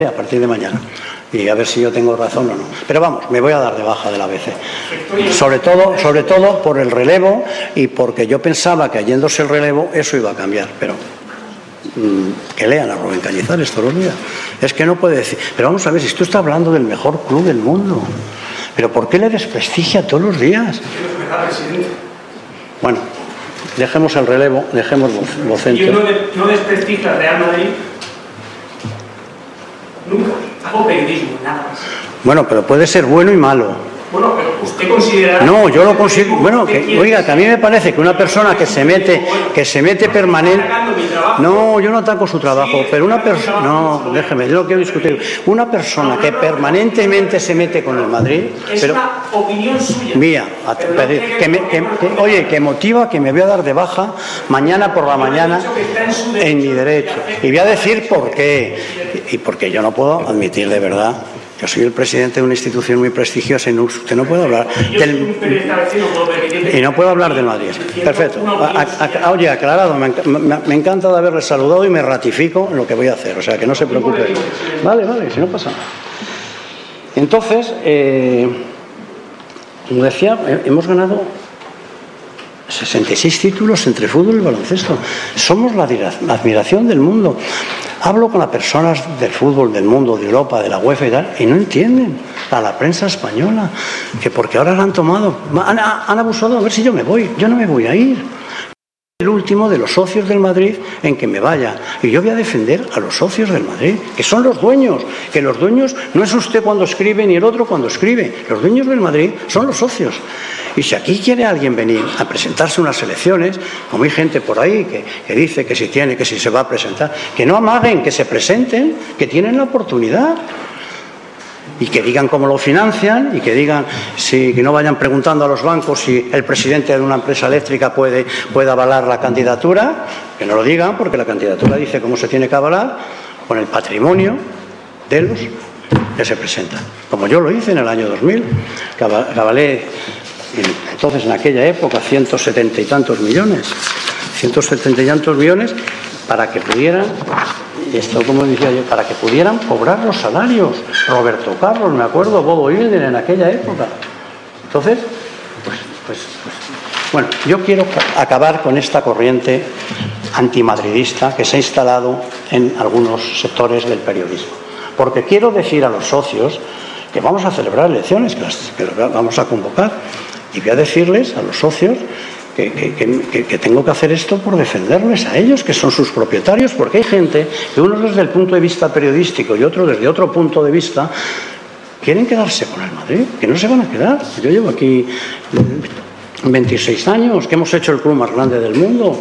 a partir de mañana y a ver si yo tengo razón o no. Pero vamos, me voy a dar de baja de la ABC. Sobre todo por el relevo y porque yo pensaba que yéndose el relevo eso iba a cambiar, pero que lean a Rubén Cañizares todos los días. Es que no puede decir, pero vamos a ver, si tú estás hablando del mejor club del mundo, pero ¿por qué le desprestigia todos los días? Bueno, dejemos el relevo, dejemos Vocento. Yo no desprestigio al Real Madrid nunca. Hago periodismo, nada más. Bueno, pero puede ser bueno y malo. Bueno, pero usted considera... No, yo lo considero... Bueno, oiga, que a mí me parece que una persona que se mete permanente... No, yo no ataco su trabajo, pero una persona... No, déjeme, yo no quiero discutir. Una persona que permanentemente se mete con el Madrid... Es una opinión suya. Mía, oye, que motiva que me voy a dar de baja mañana por la mañana en mi derecho. Y voy a decir por qué. Y porque yo no puedo admitir de verdad... Yo soy el presidente de una institución muy prestigiosa y usted no puede hablar y no puedo hablar del Madrid. Perfecto. Oye, aclarado, me encanta de haberle saludado y me ratifico en lo que voy a hacer, o sea que no se preocupe. Vale, si no pasa nada. Entonces, como decía, hemos ganado 66 títulos entre fútbol y baloncesto. Somos la admiración del mundo. Hablo con las personas del fútbol, del mundo, de Europa, de la UEFA y tal, y no entienden a la prensa española, que porque ahora la han tomado, han abusado, a ver si yo me voy. Yo no me voy a ir. El último de los socios del Madrid en que me vaya. Y yo voy a defender a los socios del Madrid, que son los dueños, que los dueños no es usted cuando escribe ni el otro cuando escribe. Los dueños del Madrid son los socios. Y si aquí quiere alguien venir a presentarse unas elecciones, como hay gente por ahí que dice que si tiene, que si se va a presentar, que no amaguen, que se presenten, que tienen la oportunidad. Y que digan cómo lo financian y que digan, que no vayan preguntando a los bancos si el presidente de una empresa eléctrica puede avalar la candidatura, que no lo digan porque la candidatura dice cómo se tiene que avalar con el patrimonio de los que se presentan. Como yo lo hice en el año 2000, que avalé entonces en aquella época 170 y tantos millones para que pudieran, esto como decía yo, para que pudieran cobrar los salarios. Roberto Carlos, me acuerdo, Bodo Hilden en aquella época. Entonces, bueno, yo quiero acabar con esta corriente antimadridista que se ha instalado en algunos sectores del periodismo. Porque quiero decir a los socios que vamos a celebrar elecciones, que las vamos a convocar, y voy a decirles a los socios que tengo que hacer esto por defenderles a ellos, que son sus propietarios, porque hay gente que uno desde el punto de vista periodístico y otro desde otro punto de vista quieren quedarse con el Madrid, que no se van a quedar. Yo llevo aquí 26 años, que hemos hecho el club más grande del mundo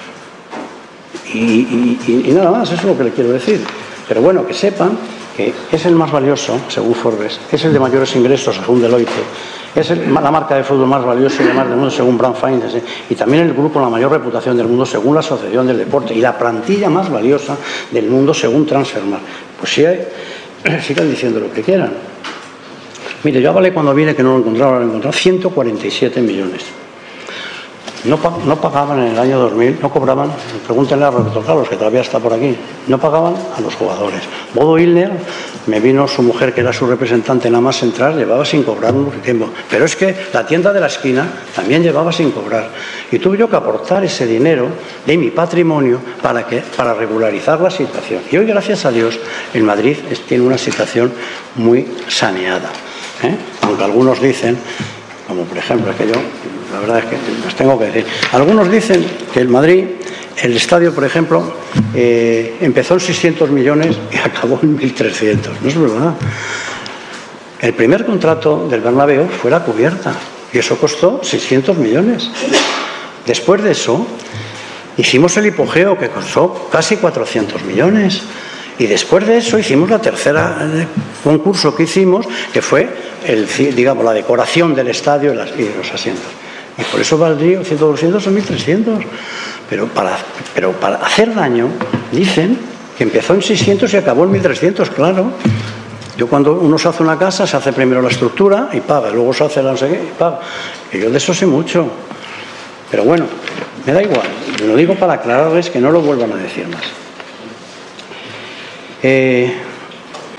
y nada más, eso es lo que le quiero decir. Pero bueno, que sepan que es el más valioso, según Forbes, es el de mayores ingresos, según Deloitte, es la marca de fútbol más valiosa y de más del mundo, según Brand Finance, y también el grupo con la mayor reputación del mundo, según la Asociación del Deporte, y la plantilla más valiosa del mundo, según Transfermarkt. Pues sigan diciendo lo que quieran. Mire, yo avalé cuando vine que no lo encontraba, 147 millones. No pagaban en el año 2000, no cobraban, pregúntenle a Roberto Carlos, que todavía está por aquí, no pagaban a los jugadores. Bodo Hilden, me vino su mujer, que era su representante nada más entrar, llevaba sin cobrar un tiempo. Pero es que la tienda de la esquina también llevaba sin cobrar. Y tuve yo que aportar ese dinero de mi patrimonio para regularizar la situación. Y hoy, gracias a Dios, el Madrid tiene una situación muy saneada. Aunque algunos dicen, como por ejemplo, que yo, la verdad es que les tengo que decir, algunos dicen que el Madrid, el estadio, por ejemplo, empezó en 600 millones y acabó en 1.300. No es verdad. El primer contrato del Bernabéu fue la cubierta y eso costó 600 millones. Después de eso, hicimos el hipogeo, que costó casi 400 millones. Y después de eso hicimos la tercera concurso que hicimos, que fue la decoración del estadio y los asientos. Y por eso valdría 200 o 1.300. Pero para hacer daño, dicen que empezó en 600 y acabó en 1.300, claro. Yo cuando uno se hace una casa, se hace primero la estructura y paga, luego se hace la no sé qué y paga. Y yo de eso sé mucho. Pero bueno, me da igual. Lo digo para aclararles que no lo vuelvan a decir más.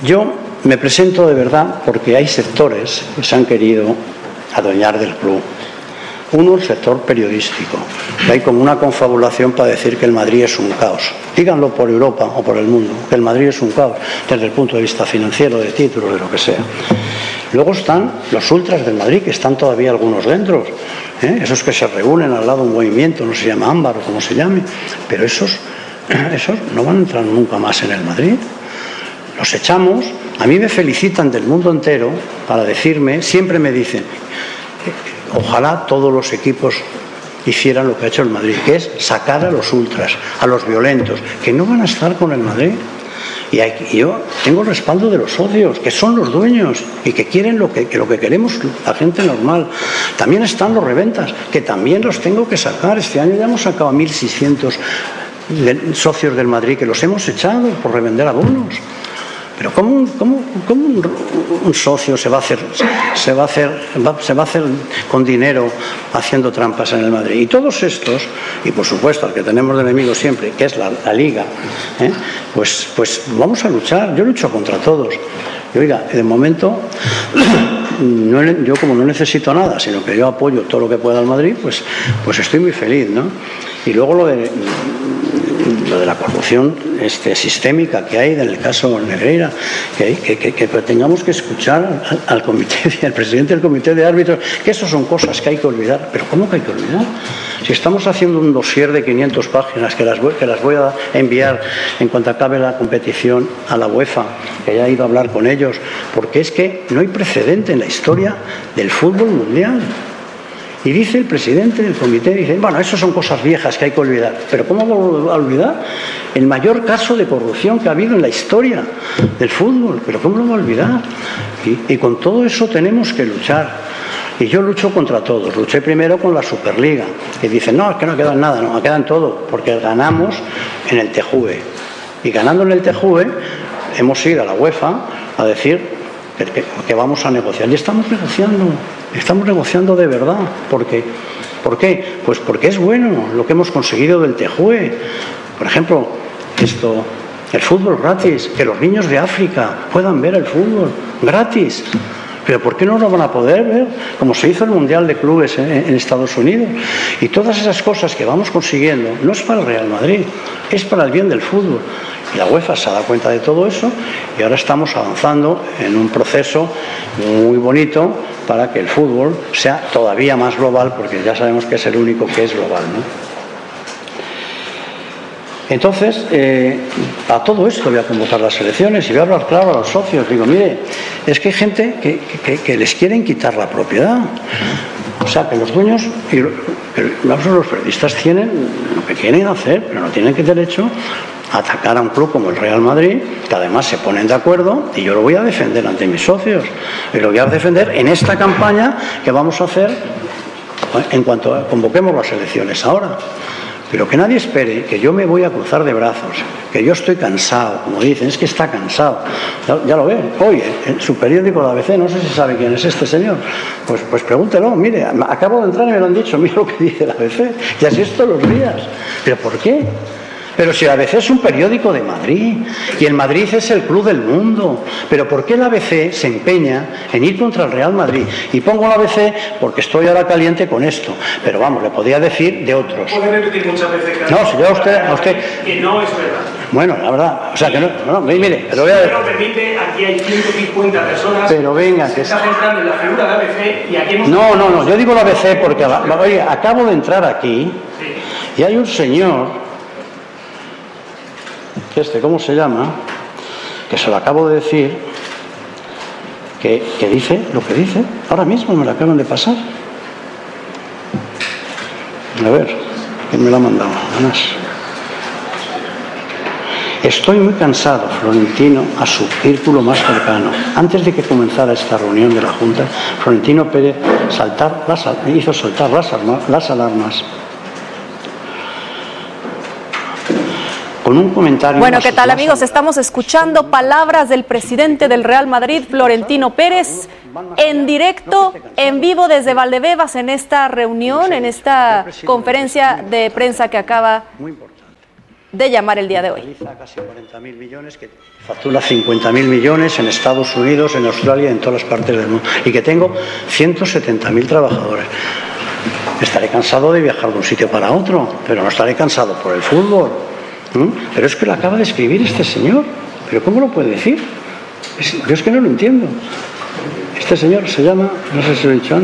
yo me presento de verdad porque hay sectores que se han querido adueñar del club. Uno, el sector periodístico, que hay como una confabulación para decir que el Madrid es un caos. Díganlo por Europa o por el mundo, que el Madrid es un caos desde el punto de vista financiero, de títulos, de lo que sea. Luego están los ultras del Madrid, que están todavía algunos dentro, esos que se reúnen al lado de un movimiento, no se llama Ámbar o como se llame, pero esos no van a entrar nunca más en el Madrid. Los echamos. A mí me felicitan del mundo entero para decirme, siempre me dicen, ojalá todos los equipos hicieran lo que ha hecho el Madrid, que es sacar a los ultras, a los violentos, que no van a estar con el Madrid. Y yo tengo el respaldo de los socios, que son los dueños y que quieren lo que queremos la gente normal. También están los reventas, que también los tengo que sacar. Este año ya hemos sacado a 1.600 socios del Madrid, que los hemos echado por revender abonos. Pero ¿cómo un socio se va a hacer con dinero haciendo trampas en el Madrid? Y todos estos, y por supuesto al que tenemos de enemigo siempre, que es la Liga, pues vamos a luchar. Yo lucho contra todos. Y oiga, de momento, yo como no necesito nada, sino que yo apoyo todo lo que pueda al Madrid, pues estoy muy feliz, ¿no? Y luego lo de la corrupción sistémica que hay en el caso Negreira, que tengamos que escuchar al comité, al presidente del comité de árbitros, que eso son cosas que hay que olvidar. Pero ¿cómo que hay que olvidar? Si estamos haciendo un dossier de 500 páginas que las voy a enviar en cuanto acabe la competición a la UEFA, que ya he ido a hablar con ellos, porque es que no hay precedente en la historia del fútbol mundial. Y dice el presidente del comité, dice, bueno, eso son cosas viejas que hay que olvidar. Pero ¿cómo vamos a olvidar el mayor caso de corrupción que ha habido en la historia del fútbol? ¿Pero cómo lo va a olvidar? Y con todo eso tenemos que luchar. Y yo lucho contra todos. Luché primero con la Superliga, que dicen, no, es que no queda nada, no, queda en todo, porque ganamos en el TJUE. Y ganando en el TJUE hemos ido a la UEFA a decir que vamos a negociar. Y estamos negociando de verdad. ¿Por qué? Pues porque es bueno lo que hemos conseguido del TJUE. Por ejemplo, el fútbol gratis, que los niños de África puedan ver el fútbol gratis. Pero ¿por qué no lo van a poder ver? Como se hizo el Mundial de Clubes en Estados Unidos. Y todas esas cosas que vamos consiguiendo no es para el Real Madrid, es para el bien del fútbol. Y la UEFA se ha dado cuenta de todo eso y ahora estamos avanzando en un proceso muy bonito para que el fútbol sea todavía más global, porque ya sabemos que es el único que es global, ¿no? Entonces, a todo esto voy a convocar las elecciones y voy a hablar claro a los socios. Digo, mire, es que hay gente que les quieren quitar la propiedad. O sea, que los dueños y los periodistas tienen lo que quieren hacer, pero no tienen derecho a atacar a un club como el Real Madrid, que además se ponen de acuerdo, y yo lo voy a defender ante mis socios. Y lo voy a defender en esta campaña que vamos a hacer en cuanto convoquemos las elecciones ahora. Pero que nadie espere que yo me voy a cruzar de brazos, que yo estoy cansado, como dicen, es que está cansado. Ya lo ve, hoy en su periódico la ABC, no sé si sabe quién es este señor, pues pregúntelo, mire, acabo de entrar y me lo han dicho, mira lo que dice la ABC, y así es todos los días. ¿Pero por qué? Pero si la ABC es un periódico de Madrid y el Madrid es el club del mundo, ¿pero por qué la ABC se empeña en ir contra el Real Madrid? Y pongo la ABC porque estoy ahora caliente con esto, pero vamos, le podía decir de otros. Puede repetir muchas veces que no, si yo a usted que no es verdad. Bueno, la verdad, o sea que no mire, pero si me lo permite, aquí hay 150 personas. Pero venga, que está centrando en la figura de la ABC y aquí hemos... No, yo digo la ABC porque oye, acabo de entrar aquí y hay un señor, ¿cómo se llama? Que se lo acabo de decir, que dice lo que dice. Ahora mismo me lo acaban de pasar. A ver, ¿quién me lo ha mandado? Además, estoy muy cansado, Florentino, a su círculo más cercano. Antes de que comenzara esta reunión de la Junta, Florentino Pérez hizo saltar las alarmas. Con un comentario. Bueno, ¿qué tal, amigos? Estamos escuchando palabras del presidente del Real Madrid, Florentino Pérez, en directo, en vivo desde Valdebebas, en esta reunión, en esta conferencia de prensa que acaba de llamar el día de hoy. Casi 40.000 millones, que factura 50.000 millones en Estados Unidos, en Australia, en todas las partes del mundo, y que tengo 170.000 trabajadores. Estaré cansado de viajar de un sitio para otro, pero no estaré cansado por el fútbol. Pero es que lo acaba de escribir este señor. ¿Pero cómo lo puede decir? Yo es que no lo entiendo. Este señor se llama, no sé si lo he dicho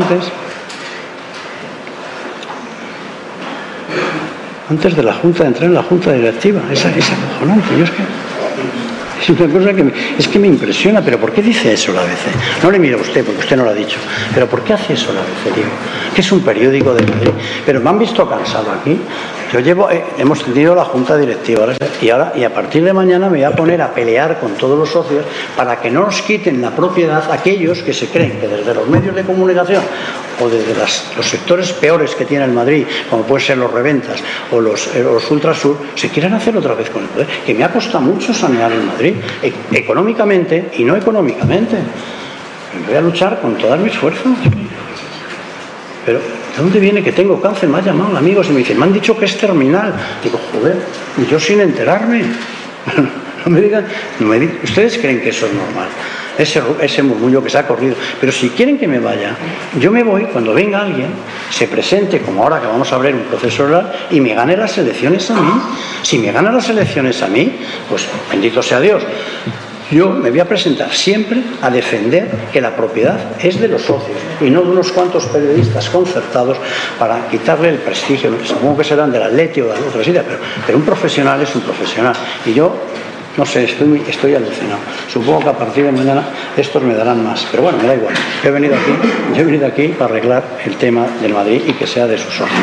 antes de la Junta, de entrar en la Junta Directiva. Es acojonante. Yo es una cosa que me impresiona. ¿Pero por qué dice eso la ABC? No le mira a usted, porque usted no lo ha dicho. ¿Pero por qué hace eso la ABC, digo? Que es un periódico de Madrid. Pero me han visto cansado aquí. Hemos tenido la Junta Directiva y a partir de mañana me voy a poner a pelear con todos los socios para que no nos quiten la propiedad aquellos que se creen que desde los medios de comunicación o desde los sectores peores que tiene el Madrid, como pueden ser los reventas o los Ultrasur, se quieran hacer otra vez con el poder, que me ha costado mucho sanear el Madrid, económicamente y no económicamente. Voy a luchar con todas mis fuerzas. Pero ¿de dónde viene que tengo cáncer? Me ha llamado amigos y me dicen, me han dicho que es terminal. Digo, joder, y yo sin enterarme. No me digan, ustedes creen que eso es normal, ese murmullo que se ha corrido. Pero si quieren que me vaya, yo me voy cuando venga alguien, se presente, como ahora que vamos a abrir un proceso oral, y me gane las elecciones a mí. Si me ganan las elecciones a mí, pues bendito sea Dios. Yo me voy a presentar siempre a defender que la propiedad es de los socios y no de unos cuantos periodistas concertados para quitarle el prestigio. Supongo que serán del Atleti o de otras ideas, pero un profesional es un profesional. Y yo, no sé, estoy alucinado. Supongo que a partir de mañana estos me darán más. Pero bueno, me da igual. Yo he venido aquí para arreglar el tema del Madrid y que sea de sus socios,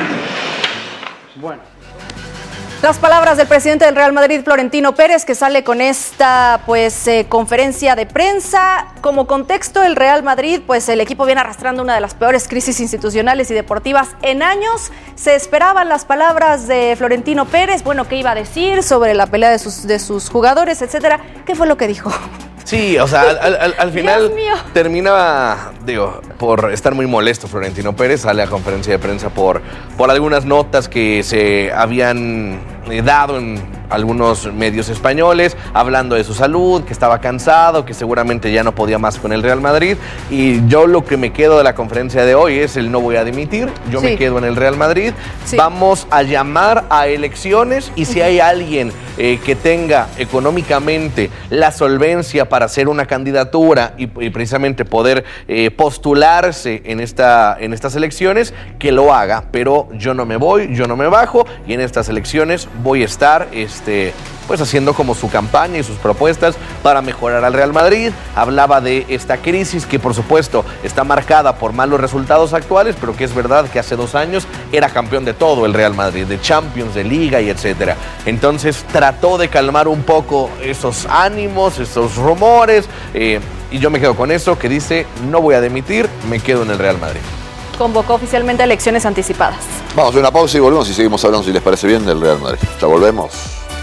¿no? Bueno. Las palabras del presidente del Real Madrid, Florentino Pérez, que sale con esta conferencia de prensa. Como contexto, el Real Madrid, el equipo viene arrastrando una de las peores crisis institucionales y deportivas en años. Se esperaban las palabras de Florentino Pérez, qué iba a decir sobre la pelea de sus jugadores, etcétera. ¿Qué fue lo que dijo? Sí, o sea, al final termina, por estar muy molesto Florentino Pérez, sale a conferencia de prensa por algunas notas que se habían dado en algunos medios españoles, hablando de su salud, que estaba cansado, que seguramente ya no podía más con el Real Madrid. Y yo lo que me quedo de la conferencia de hoy es el no voy a dimitir, yo me quedo en el Real Madrid. Sí. Vamos a llamar a elecciones y si hay alguien que tenga económicamente la solvencia para hacer una candidatura y precisamente poder postularse en estas elecciones, que lo haga. Pero yo no me voy, yo no me bajo, y en estas elecciones voy a estar haciendo como su campaña y sus propuestas para mejorar al Real Madrid. Hablaba de esta crisis que por supuesto está marcada por malos resultados actuales, pero que es verdad que hace 2 años era campeón de todo el Real Madrid, de Champions, de Liga y etcétera. Entonces trató de calmar un poco esos ánimos, esos rumores, y yo me quedo con eso, que dice, no voy a dimitir, me quedo en el Real Madrid. Convocó oficialmente elecciones anticipadas. Vamos a una pausa y volvemos y seguimos hablando, si les parece bien, del Real Madrid. Ya volvemos.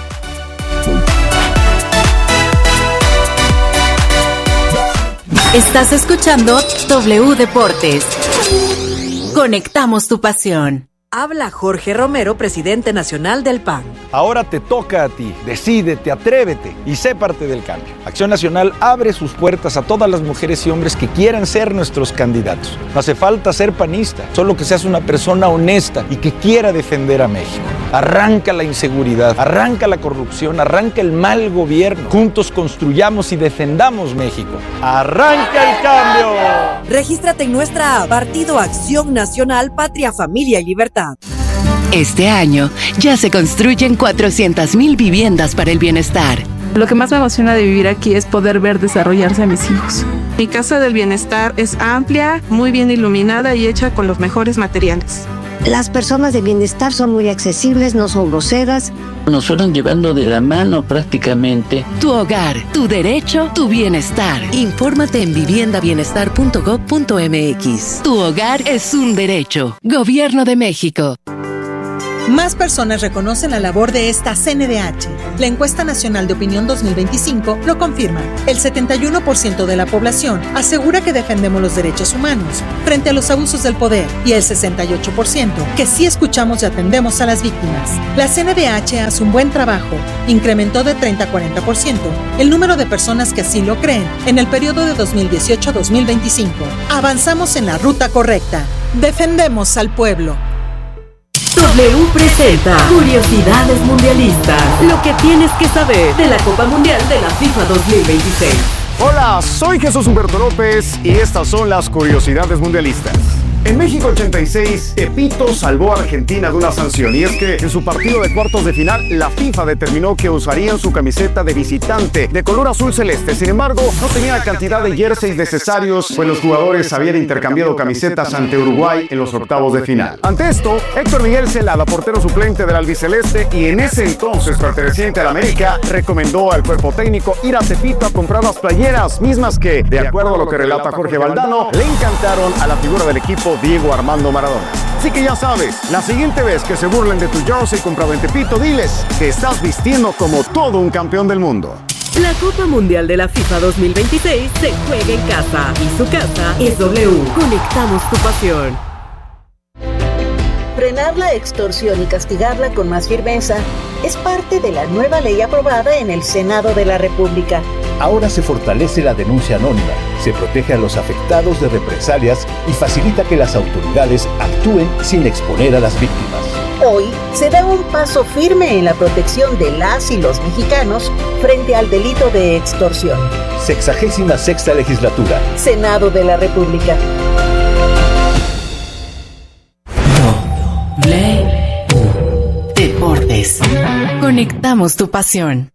Estás escuchando W Deportes. Conectamos tu pasión. Habla Jorge Romero, presidente nacional del PAN. Ahora te toca a ti. Decídete, atrévete y sé parte del cambio. Acción Nacional abre sus puertas a todas las mujeres y hombres que quieran ser nuestros candidatos. No hace falta ser panista, solo que seas una persona honesta y que quiera defender a México. Arranca la inseguridad, arranca la corrupción, arranca el mal gobierno. Juntos construyamos y defendamos México. ¡Arranca el cambio! Regístrate en nuestra app Partido Acción Nacional, Patria, Familia y Libertad. Este año ya se construyen 400,000 viviendas para el bienestar. Lo que más me emociona de vivir aquí es poder ver desarrollarse a mis hijos. Mi casa del bienestar es amplia, muy bien iluminada y hecha con los mejores materiales. Las personas de bienestar son muy accesibles, no son groseras. Nos fueron llevando de la mano prácticamente. Tu hogar, tu derecho, tu bienestar. Infórmate en viviendabienestar.gov.mx. Tu hogar es un derecho. Gobierno de México. Más personas reconocen la labor de esta CNDH. La encuesta nacional de opinión 2025 lo confirma. El 71% de la población asegura que defendemos los derechos humanos frente a los abusos del poder y el 68% que sí escuchamos y atendemos a las víctimas. La CNDH hace un buen trabajo. Incrementó de 30 a 40% el número de personas que así lo creen en el periodo de 2018 a 2025. Avanzamos en la ruta correcta. Defendemos al pueblo. W presenta Curiosidades Mundialistas. Lo que tienes que saber de la Copa Mundial de la FIFA 2026. Hola, soy Jesús Humberto López y estas son las Curiosidades Mundialistas. En México 86, Tepito salvó a Argentina de una sanción, y es que en su partido de cuartos de final, la FIFA determinó que usarían su camiseta de visitante de color azul celeste. Sin embargo, no tenía la cantidad de jerseys necesarios, pues los jugadores habían intercambiado camisetas ante Uruguay en los octavos de final. Ante esto, Héctor Miguel Celada, portero suplente del albiceleste y en ese entonces perteneciente al América, recomendó al cuerpo técnico ir a Tepito a comprar las playeras, mismas que, de acuerdo a lo que relata Jorge Valdano, le encantaron a la figura del equipo Diego Armando Maradona. Así que ya sabes, la siguiente vez que se burlen de tu jersey comprado en Tepito, diles que estás vistiendo como todo un campeón del mundo. La Copa Mundial de la FIFA 2026 se juega en casa y su casa es W. Conectamos tu pasión. Frenar la extorsión y castigarla con más firmeza es parte de la nueva ley aprobada en el Senado de la República. Ahora se fortalece la denuncia anónima, se protege a los afectados de represalias y facilita que las autoridades actúen sin exponer a las víctimas. Hoy se da un paso firme en la protección de las y los mexicanos frente al delito de extorsión. 66ª legislatura. Senado de la República. Deportes. Conectamos tu pasión.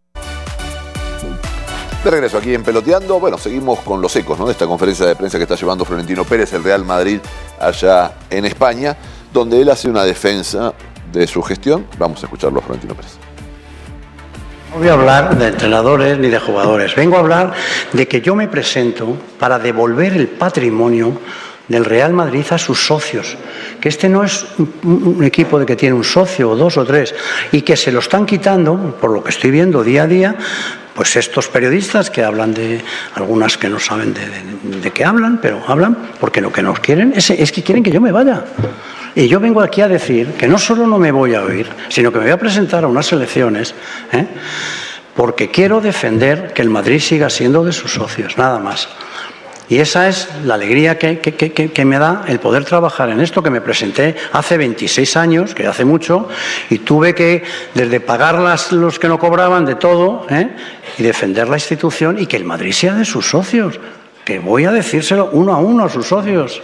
De regreso aquí en Peloteando, bueno, seguimos con los ecos, ¿no?, de esta conferencia de prensa que está llevando Florentino Pérez, el Real Madrid, allá en España, donde él hace una defensa de su gestión. Vamos a escucharlo a Florentino Pérez. No voy a hablar de entrenadores ni de jugadores. Vengo a hablar de que yo me presento para devolver el patrimonio del Real Madrid a sus socios, que este no es un equipo de que tiene un socio o dos o tres y que se lo están quitando, por lo que estoy viendo día a día, pues estos periodistas que hablan de, algunas que no saben de qué hablan, pero hablan porque lo que nos quieren es que quieren que yo me vaya. Y yo vengo aquí a decir que no solo no me voy a oír, sino que me voy a presentar a unas elecciones, porque quiero defender que el Madrid siga siendo de sus socios, nada más. Y esa es la alegría que me da el poder trabajar en esto, que me presenté hace 26 años, que hace mucho, y tuve que, desde pagar los que no cobraban, de todo, y defender la institución y que el Madrid sea de sus socios, que voy a decírselo uno a uno a sus socios.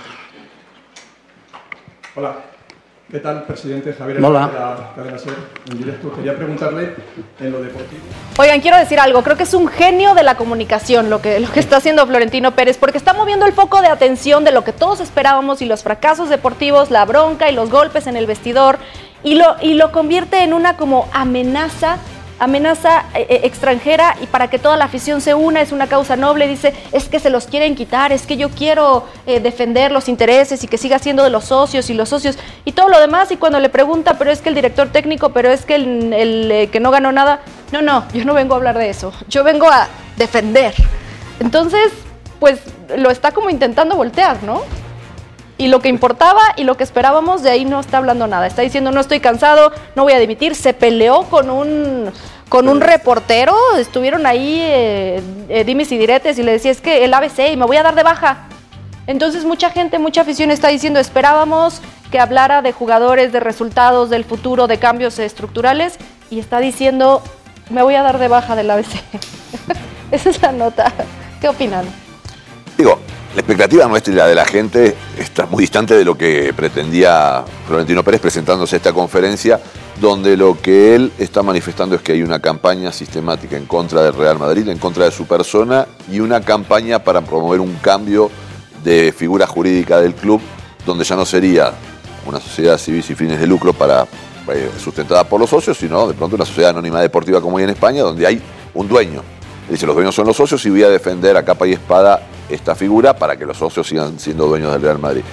Hola. ¿Qué tal, presidente? Javier Hola. de la cadena SER, en directo. Quería preguntarle en lo deportivo. Oigan, quiero decir algo. Creo que es un genio de la comunicación lo que está haciendo Florentino Pérez, porque está moviendo el foco de atención de lo que todos esperábamos y los fracasos deportivos, la bronca y los golpes en el vestidor, y lo convierte en una como amenaza extranjera, y para que toda la afición se una. Es una causa noble. Dice, es que se los quieren quitar, es que yo quiero defender los intereses y que siga siendo de los socios y los socios y todo lo demás. Y cuando le pregunta, pero es que el director técnico, pero es que el que no ganó nada, no, yo no vengo a hablar de eso, yo vengo a defender. Entonces, pues lo está como intentando voltear, ¿no? Y lo que importaba y lo que esperábamos, de ahí no está hablando nada. Está diciendo, no estoy cansado, no voy a dimitir. Se peleó con un reportero, estuvieron ahí dimes y diretes, y le decía, es que el ABC y me voy a dar de baja. Entonces mucha gente, mucha afición está diciendo, esperábamos que hablara de jugadores, de resultados, del futuro, de cambios estructurales, y está diciendo, me voy a dar de baja del ABC. Esa es la nota. ¿Qué opinan? Digo, la expectativa nuestra y la de la gente está muy distante de lo que pretendía Florentino Pérez presentándose a esta conferencia, donde lo que él está manifestando es que hay una campaña sistemática en contra del Real Madrid, en contra de su persona, y una campaña para promover un cambio de figura jurídica del club, donde ya no sería una sociedad civil sin fines de lucro sustentada por los socios, sino de pronto una sociedad anónima deportiva como hay en España, donde hay un dueño. Dice, los dueños son los socios y voy a defender a capa y espada esta figura para que los socios sigan siendo dueños del Real Madrid.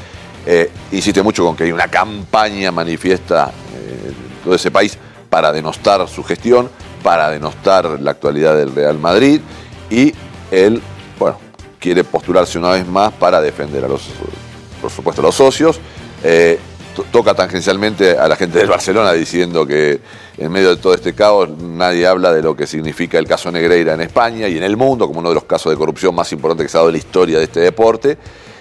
Insiste mucho con que hay una campaña manifiesta en todo ese país para denostar su gestión, para denostar la actualidad del Real Madrid, y él, bueno, quiere postularse una vez más para defender por supuesto, a los socios. Toca tangencialmente a la gente del Barcelona diciendo que en medio de todo este caos nadie habla de lo que significa el caso Negreira en España y en el mundo como uno de los casos de corrupción más importantes que se ha dado en la historia de este deporte.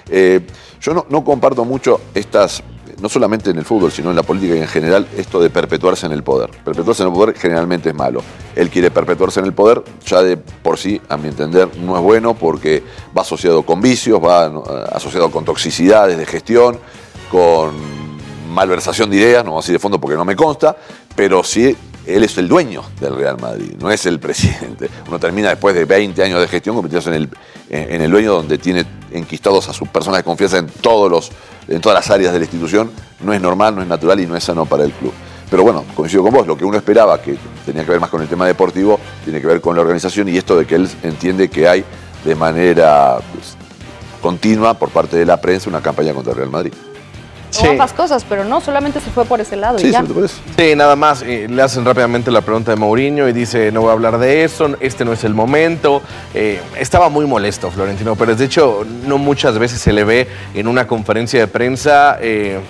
Yo no comparto mucho no solamente en el fútbol, sino en la política y en general, esto de perpetuarse en el poder. Perpetuarse en el poder generalmente es malo. Él quiere perpetuarse en el poder, ya de por sí, a mi entender, no es bueno porque va asociado con vicios, va asociado con toxicidades de gestión, con malversación de ideas, no vamos a decir de fondo porque no me consta, pero sí él es el dueño del Real Madrid, no es el presidente. Uno termina después de 20 años de gestión convirtiéndose en el dueño, donde tiene enquistados a sus personas de confianza en todas las áreas de la institución. No es normal, no es natural y no es sano para el club. Pero bueno, coincido con vos, lo que uno esperaba, que tenía que ver más con el tema deportivo, tiene que ver con la organización y esto de que él entiende que hay de manera continua por parte de la prensa una campaña contra el Real Madrid. O ambas cosas, pero no, solamente se fue por ese lado y ya. Sí, nada más. Le hacen rápidamente la pregunta de Mourinho y dice, no voy a hablar de eso, este no es el momento. Estaba muy molesto Florentino Pérez. De hecho, no muchas veces se le ve en una conferencia de prensa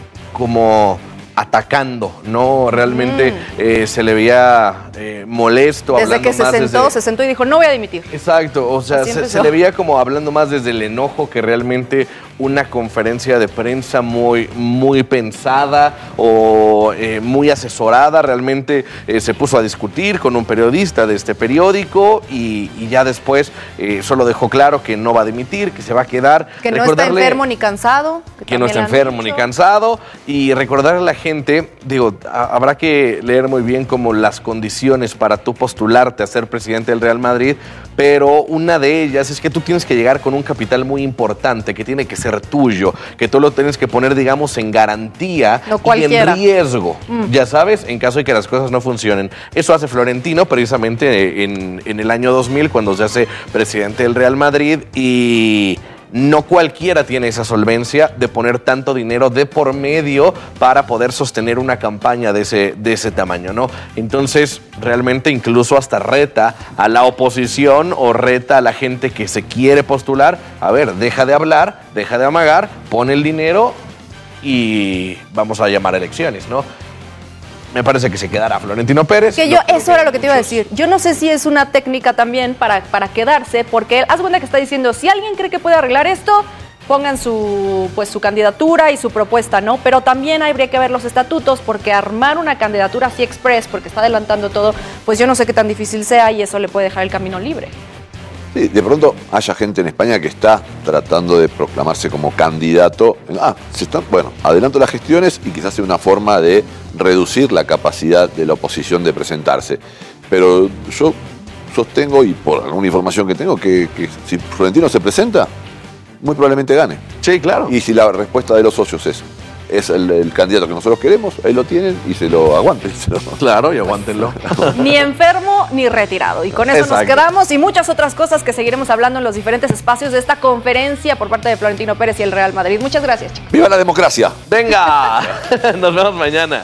como atacando, ¿no? Realmente se le veía molesto. Desde que se sentó y dijo, no voy a dimitir. Exacto, o sea, se le veía como hablando más desde el enojo que realmente una conferencia de prensa muy, muy pensada o muy asesorada. Realmente se puso a discutir con un periodista de este periódico y ya después solo dejó claro que no va a dimitir, que se va a quedar. Que no está enfermo ni cansado. Que no está enfermo ni cansado. Y recordarle a la gente, digo, habrá que leer muy bien como las condiciones para tú postularte a ser presidente del Real Madrid, pero una de ellas es que tú tienes que llegar con un capital muy importante, que tiene que ser tuyo, que tú lo tienes que poner, digamos, en garantía y en riesgo, ya sabes, en caso de que las cosas no funcionen. Eso hace Florentino precisamente en el año 2000, cuando se hace presidente del Real Madrid, y no cualquiera tiene esa solvencia de poner tanto dinero de por medio para poder sostener una campaña de ese tamaño, ¿no? Entonces, realmente incluso hasta reta a la oposición o reta a la gente que se quiere postular. A ver, deja de hablar, deja de amagar, pon el dinero y vamos a llamar a elecciones, ¿no? Me parece que se quedará Florentino Pérez. Eso era lo que te iba a decir. Yo no sé si es una técnica también para quedarse, porque él, haz cuenta que está diciendo, si alguien cree que puede arreglar esto, pongan su candidatura y su propuesta, ¿no? Pero también habría que ver los estatutos, porque armar una candidatura así express, porque está adelantando todo, pues yo no sé qué tan difícil sea y eso le puede dejar el camino libre. Sí, de pronto haya gente en España que está tratando de proclamarse como candidato. Adelanto las gestiones y quizás sea una forma de reducir la capacidad de la oposición de presentarse. Pero yo sostengo, y por alguna información que tengo, que si Florentino se presenta, muy probablemente gane. Sí, claro. Y si la respuesta de los socios es el candidato que nosotros queremos, ahí lo tienen y se lo aguanten. Claro, y aguántenlo. Ni enfermo ni retirado. Y con eso nos quedamos, y muchas otras cosas que seguiremos hablando en los diferentes espacios de esta conferencia por parte de Florentino Pérez y el Real Madrid. Muchas gracias, chicos. ¡Viva la democracia! ¡Venga! Nos vemos mañana.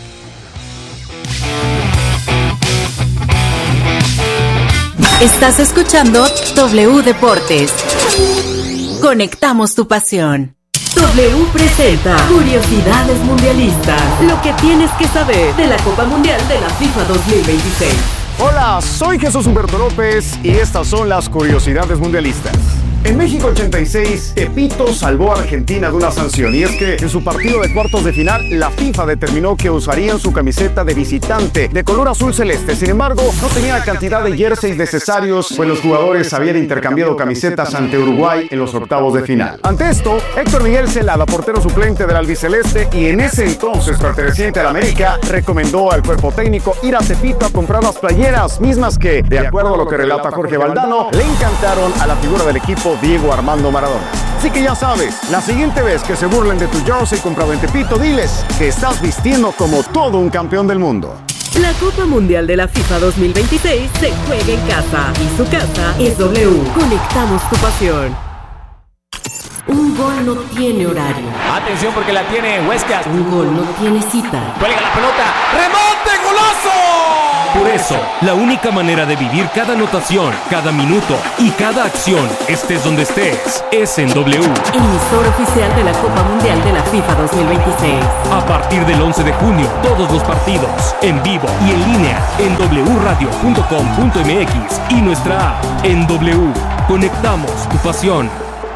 Estás escuchando W Deportes. Conectamos tu pasión. W presenta Curiosidades Mundialistas. Lo que tienes que saber de la Copa Mundial de la FIFA 2026. Hola, soy Jesús Humberto López y estas son las Curiosidades Mundialistas. En México 86, Tepito salvó a Argentina de una sanción, y es que en su partido de cuartos de final, la FIFA determinó que usarían su camiseta de visitante de color azul celeste. Sin embargo, no tenía la cantidad de jerseys necesarios, pues los jugadores habían intercambiado camisetas ante Uruguay en los octavos de final. Ante esto, Héctor Miguel Celada, portero suplente del albiceleste y en ese entonces perteneciente al América, recomendó al cuerpo técnico ir a Tepito a comprar las playeras, mismas que, de acuerdo a lo que relata Jorge Valdano, le encantaron a la figura del equipo Diego Armando Maradona. Así que ya sabes, la siguiente vez que se burlen de tu jersey comprado en Tepito, diles que estás vistiendo como todo un campeón del mundo. La Copa Mundial de la FIFA 2026 se juega en casa y su casa es W. Conectamos tu pasión. Un gol no tiene horario. Atención porque la tiene Huescas. Un gol no tiene cita. Cuelga la pelota. ¡Remonte! ¡Golazo! Por eso, la única manera de vivir cada anotación, cada minuto y cada acción, estés donde estés, es en W. Emisor oficial de la Copa Mundial de la FIFA 2026. A partir del 11 de junio, todos los partidos, en vivo y en línea, en wradio.com.mx y nuestra app. En W, conectamos tu pasión.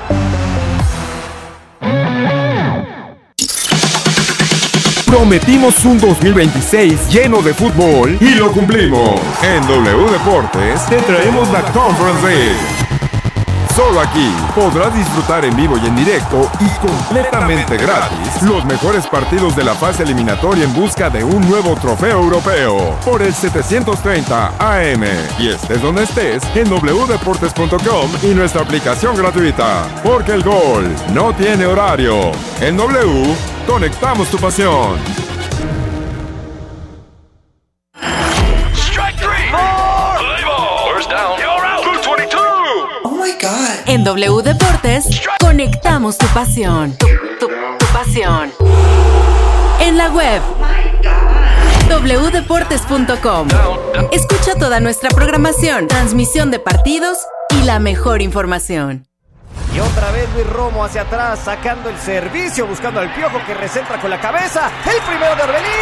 Prometimos un 2026 lleno de fútbol y lo cumplimos. En W Deportes te traemos la Conference League. Solo aquí podrás disfrutar en vivo y en directo y completamente gratis los mejores partidos de la fase eliminatoria en busca de un nuevo trofeo europeo por el 730 AM. Y estés donde estés en wdeportes.com y nuestra aplicación gratuita. Porque el gol no tiene horario. En W, conectamos tu pasión. En W Deportes, conectamos tu pasión. Tu pasión. En la web, wdeportes.com. Escucha toda nuestra programación, transmisión de partidos y la mejor información. Y otra vez Luis Romo hacia atrás, sacando el servicio, buscando al Piojo que recentra con la cabeza. El primero de Orbelín.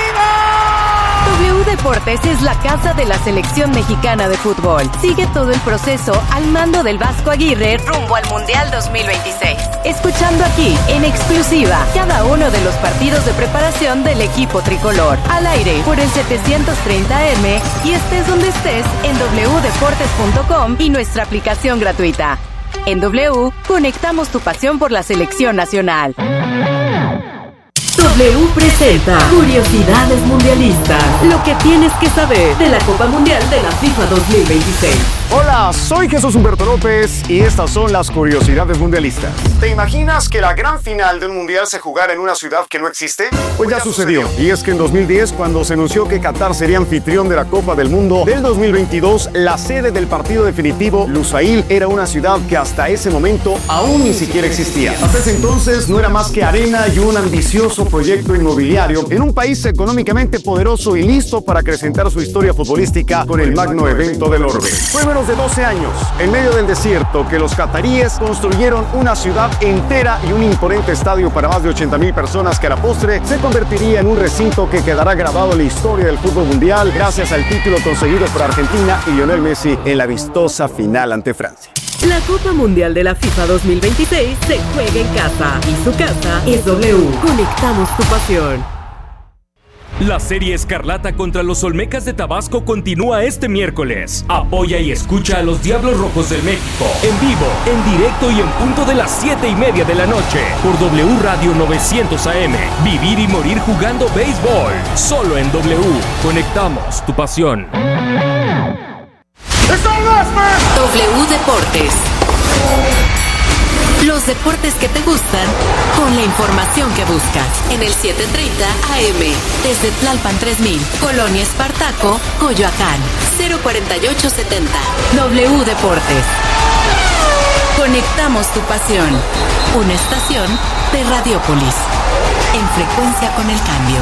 W Deportes es la casa de la selección mexicana de fútbol. Sigue todo el proceso al mando del Vasco Aguirre rumbo al Mundial 2026. Escuchando aquí, en exclusiva, cada uno de los partidos de preparación del equipo tricolor. Al aire, por el 730M y estés donde estés en wdeportes.com y nuestra aplicación gratuita. En W, conectamos tu pasión por la selección nacional. W presenta Curiosidades Mundialistas. Lo que tienes que saber de la Copa Mundial de la FIFA 2026. Hola, soy Jesús Humberto López y estas son las curiosidades mundialistas. ¿Te imaginas que la gran final de un mundial se jugara en una ciudad que no existe? Pues ya sucedió. Y es que en 2010, cuando se anunció que Qatar sería anfitrión de la Copa del Mundo del 2022, la sede del partido definitivo, Lusail, era una ciudad que hasta ese momento aún ni siquiera existía. Hasta ese entonces no era más que arena y un ambicioso proyecto inmobiliario en un país económicamente poderoso y listo para acrecentar su historia futbolística con el magno evento del orbe. Fue menos de 12 años, en medio del desierto, que los cataríes construyeron una ciudad entera y un imponente estadio para más de 80,000 personas que a la postre se convertiría en un recinto que quedará grabado en la historia del fútbol mundial gracias al título conseguido por Argentina y Lionel Messi en la vistosa final ante Francia. La Copa Mundial de la FIFA 2026 se juega en casa y su casa es W. Conectamos tu pasión. La serie Escarlata contra los Olmecas de Tabasco continúa este miércoles. Apoya y escucha a los Diablos Rojos del México en vivo, en directo y en punto de las 7:30 de la noche por W Radio 900 AM. Vivir y morir jugando béisbol. Solo en W. Conectamos tu pasión. W Deportes. Los deportes que te gustan con la información que buscas. En el 7:30 AM. Desde Tlalpan 3000, Colonia Espartaco, Coyoacán. 04870. W Deportes. Conectamos tu pasión. Una estación de Radiópolis. En frecuencia con el cambio.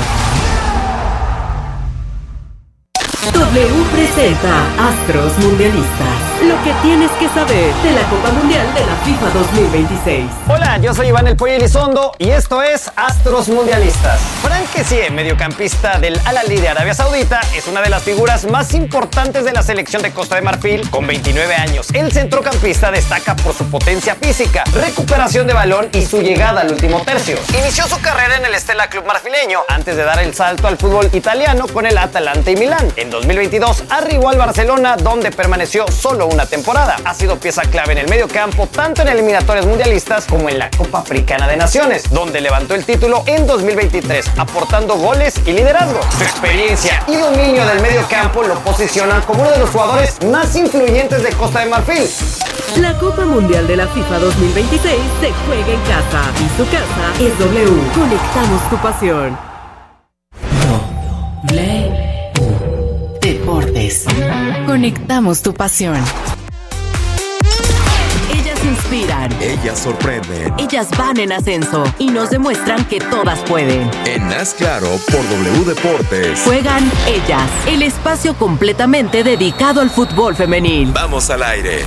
W presenta Astros Mundialistas. Lo que tienes que saber de la Copa Mundial de la FIFA 2026. Hola, yo soy Iván El Pollo Elizondo y esto es Astros Mundialistas. Frank Kessie, mediocampista del Al-Ahly de Arabia Saudita, es una de las figuras más importantes de la selección de Costa de Marfil con 29 años. El centrocampista destaca por su potencia física, recuperación de balón y su llegada al último tercio. Inició su carrera en el Stella Club marfileño antes de dar el salto al fútbol italiano con el Atalanta y Milán. En 2022 arribó al Barcelona, donde permaneció solo una temporada. Ha sido pieza clave en el medio campo, tanto en eliminatorias mundialistas como en la Copa Africana de Naciones, donde levantó el título en 2023, aportando goles y liderazgo. Su experiencia y dominio del medio campo lo posicionan como uno de los jugadores más influyentes de Costa de Marfil. La Copa Mundial de la FIFA 2026 se juega en casa y su casa es W. Conectamos tu pasión. W Deportes. Conectamos tu pasión. Ellas inspiran. Ellas sorprenden. Ellas van en ascenso y nos demuestran que todas pueden. En Haz Claro por W Deportes. Juegan Ellas, el espacio completamente dedicado al fútbol femenil. Vamos al aire.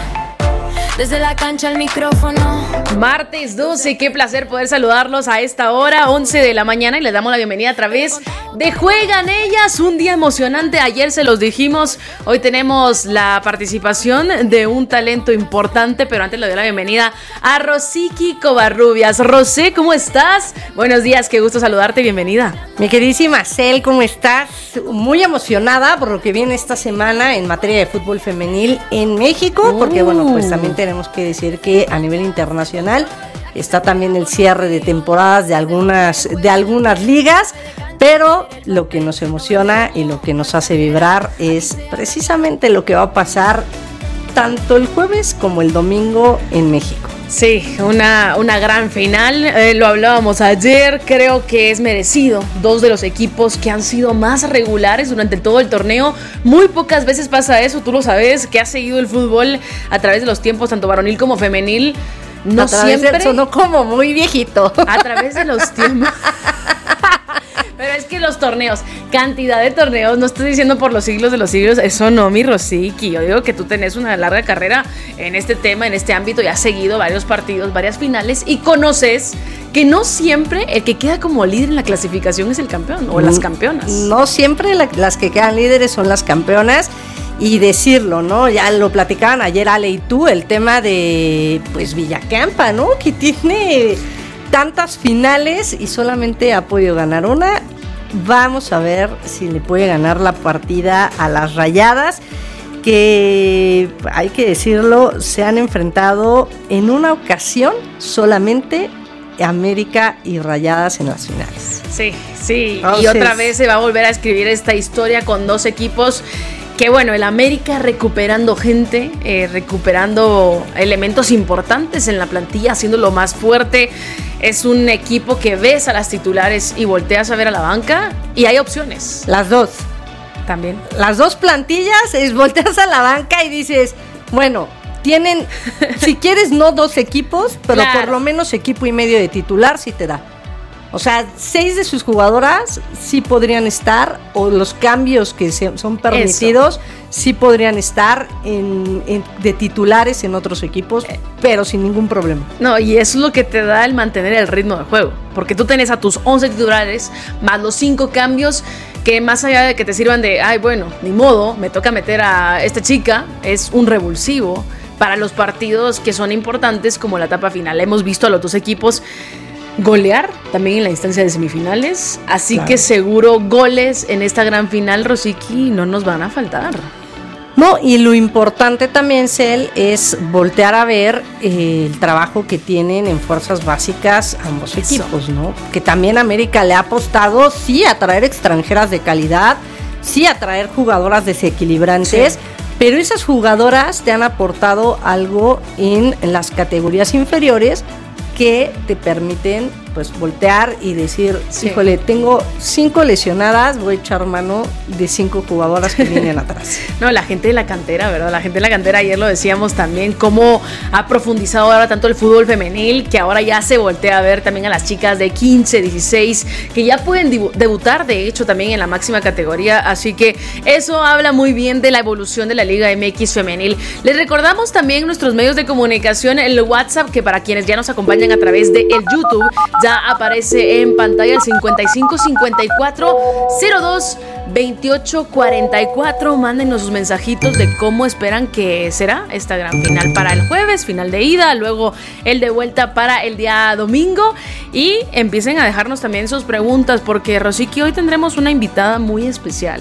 Desde la cancha al micrófono. Martes 12, qué placer poder saludarlos a esta hora, 11 de la mañana, y les damos la bienvenida a través de Juegan Ellas, un día emocionante. Ayer se los dijimos, hoy tenemos la participación de un talento importante, pero antes le doy la bienvenida a Rosicky Covarrubias. Rosé, ¿cómo estás? Buenos días, qué gusto saludarte, bienvenida. Mi queridísima Cel, ¿cómo estás? Muy emocionada por lo que viene esta semana en materia de fútbol femenil en México, porque bueno, pues también tenemos que decir que a nivel internacional está también el cierre de temporadas de algunas ligas, pero lo que nos emociona y lo que nos hace vibrar es precisamente lo que va a pasar tanto el jueves como el domingo en México. Sí, una gran final, lo hablábamos ayer, creo que es merecido. Dos de los equipos que han sido más regulares durante todo el torneo, muy pocas veces pasa eso, tú lo sabes, que has seguido el fútbol a través de los tiempos, tanto varonil como femenil. No siempre. Sonó como muy viejito. A través de los tiempos. Pero es que los torneos, cantidad de torneos, no estoy diciendo por los siglos de los siglos, eso no, mi Rosicky. Yo digo que tú tenés una larga carrera en este tema, en este ámbito, y has seguido varios partidos, varias finales, y conoces que no siempre el que queda como líder en la clasificación es el campeón o las campeonas. No siempre las que quedan líderes son las campeonas. Y decirlo, ¿no? Ya lo platicaban ayer Ale y tú, el tema de, pues, Villacampa, ¿no? Que tiene tantas finales y solamente ha podido ganar una. Vamos a ver si le puede ganar la partida a las Rayadas, que, hay que decirlo, se han enfrentado en una ocasión solamente América y Rayadas en las finales. Sí, entonces, y otra vez se va a volver a escribir esta historia con dos equipos. Que bueno, el América recuperando gente, recuperando elementos importantes en la plantilla, haciéndolo más fuerte. Es un equipo que ves a las titulares y volteas a ver a la banca y hay opciones. Las dos. También. Las dos plantillas, volteas a la banca y dices, bueno, tienen, si quieres no dos equipos, pero claro, por lo menos equipo y medio de titular sí te da. O sea, 6 de sus jugadoras sí podrían estar, o los cambios que son permitidos sí podrían estar de titulares en otros equipos, pero sin ningún problema. No, y eso es lo que te da el mantener el ritmo de juego, porque tú tenés a tus 11 titulares más los 5 cambios que, más allá de que te sirvan de, ay, bueno, ni modo, me toca meter a esta chica, es un revulsivo para los partidos que son importantes como la etapa final. Hemos visto a los dos equipos golear también en la instancia de semifinales, así claro, que seguro goles en esta gran final, Rosicky, no nos van a faltar. No, y lo importante también, Cel, es voltear a ver el trabajo que tienen en fuerzas básicas ambos equipos, ¿no? Que también América le ha apostado, sí, a traer extranjeras de calidad, sí, a traer jugadoras desequilibrantes, sí, pero esas jugadoras te han aportado algo en las categorías inferiores que te permiten, pues, voltear y decir, sí, híjole, tengo 5 lesionadas, voy a echar mano de 5 jugadoras que vienen atrás. No, la gente de la cantera, ¿verdad? La gente de la cantera, ayer lo decíamos también, cómo ha profundizado ahora tanto el fútbol femenil, que ahora ya se voltea a ver también a las chicas de 15, 16, que ya pueden debutar, de hecho, también en la máxima categoría, así que eso habla muy bien de la evolución de la Liga MX femenil. Les recordamos también nuestros medios de comunicación, el WhatsApp, que para quienes ya nos acompañan a través de el YouTube, ya aparece en pantalla el 55 54 02 28 44. Mándenos sus mensajitos de cómo esperan que será esta gran final para el jueves, final de ida, luego el de vuelta para el día domingo, y empiecen a dejarnos también sus preguntas, porque Rosicky, hoy tendremos una invitada muy especial.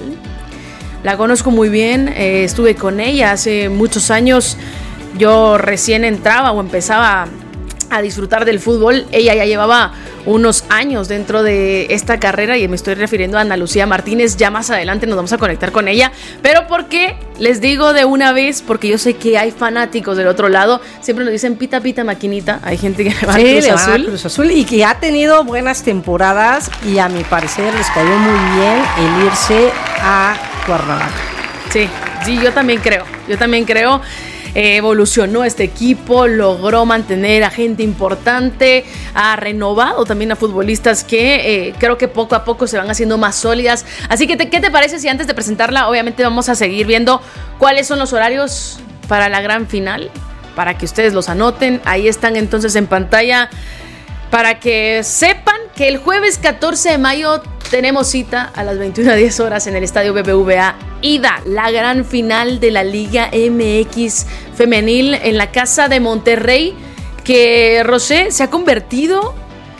La conozco muy bien, estuve con ella hace muchos años, yo recién entraba o empezaba a disfrutar del fútbol. Ella ya llevaba unos años dentro de esta carrera y me estoy refiriendo a Ana Lucía Martínez. Ya más adelante nos vamos a conectar con ella, pero ¿por qué? Les digo de una vez, porque yo sé que hay fanáticos del otro lado, siempre nos dicen pita pita maquinita, hay gente que le va a Cruz Azul y que ha tenido buenas temporadas, y a mi parecer les cayó muy bien el irse a Cuernavaca. Sí, yo también creo. evolucionó este equipo, logró mantener a gente importante, ha renovado también a futbolistas que creo que poco a poco se van haciendo más sólidas. Así que, ¿qué te parece si antes de presentarla, obviamente vamos a seguir viendo cuáles son los horarios para la gran final, para que ustedes los anoten? Ahí están entonces en pantalla, para que sepan que el jueves 14 de mayo tenemos cita a las 21:10 horas en el Estadio BBVA Ida, la gran final de la Liga MX femenil en la casa de Monterrey, que Rosé se ha convertido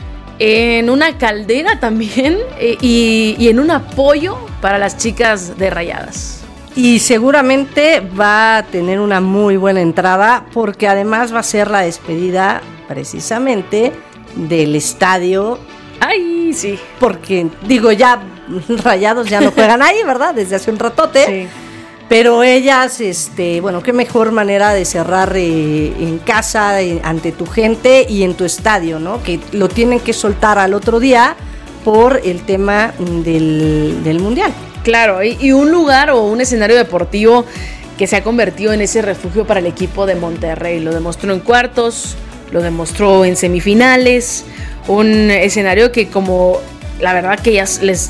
en una caldera también y en un apoyo para las chicas de Rayadas. Y seguramente va a tener una muy buena entrada, porque además va a ser la despedida precisamente del estadio. ¡Ay, sí! Porque, digo, ya Rayados ya no juegan ahí, ¿verdad? Desde hace un ratote. Sí. Pero ellas, bueno, qué mejor manera de cerrar en casa, ante tu gente y en tu estadio, ¿no? Que lo tienen que soltar al otro día por el tema del Mundial. Claro, y un lugar o un escenario deportivo que se ha convertido en ese refugio para el equipo de Monterrey. Lo demostró en cuartos, lo demostró en semifinales, un escenario que, como la verdad que ya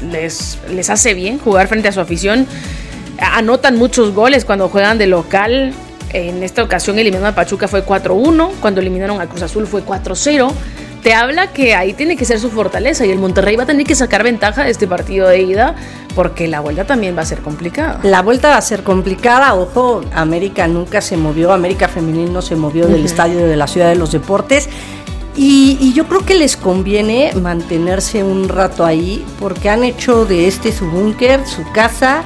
les hace bien jugar frente a su afición. Anotan muchos goles cuando juegan de local. En esta ocasión eliminaron a Pachuca fue 4-1, cuando eliminaron a Cruz Azul fue 4-0. Te habla que ahí tiene que ser su fortaleza, y el Monterrey va a tener que sacar ventaja de este partido de ida, porque la vuelta también va a ser complicada. La vuelta va a ser complicada. Ojo, América nunca se movió, América Femenil no se movió del estadio de la Ciudad de los Deportes. Y yo creo que les conviene mantenerse un rato ahí, porque han hecho de este su búnker, su casa.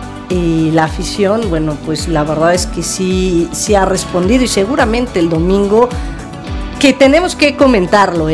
Y la afición, bueno, pues la verdad es que sí ha respondido, y seguramente el domingo, que tenemos que comentarlo,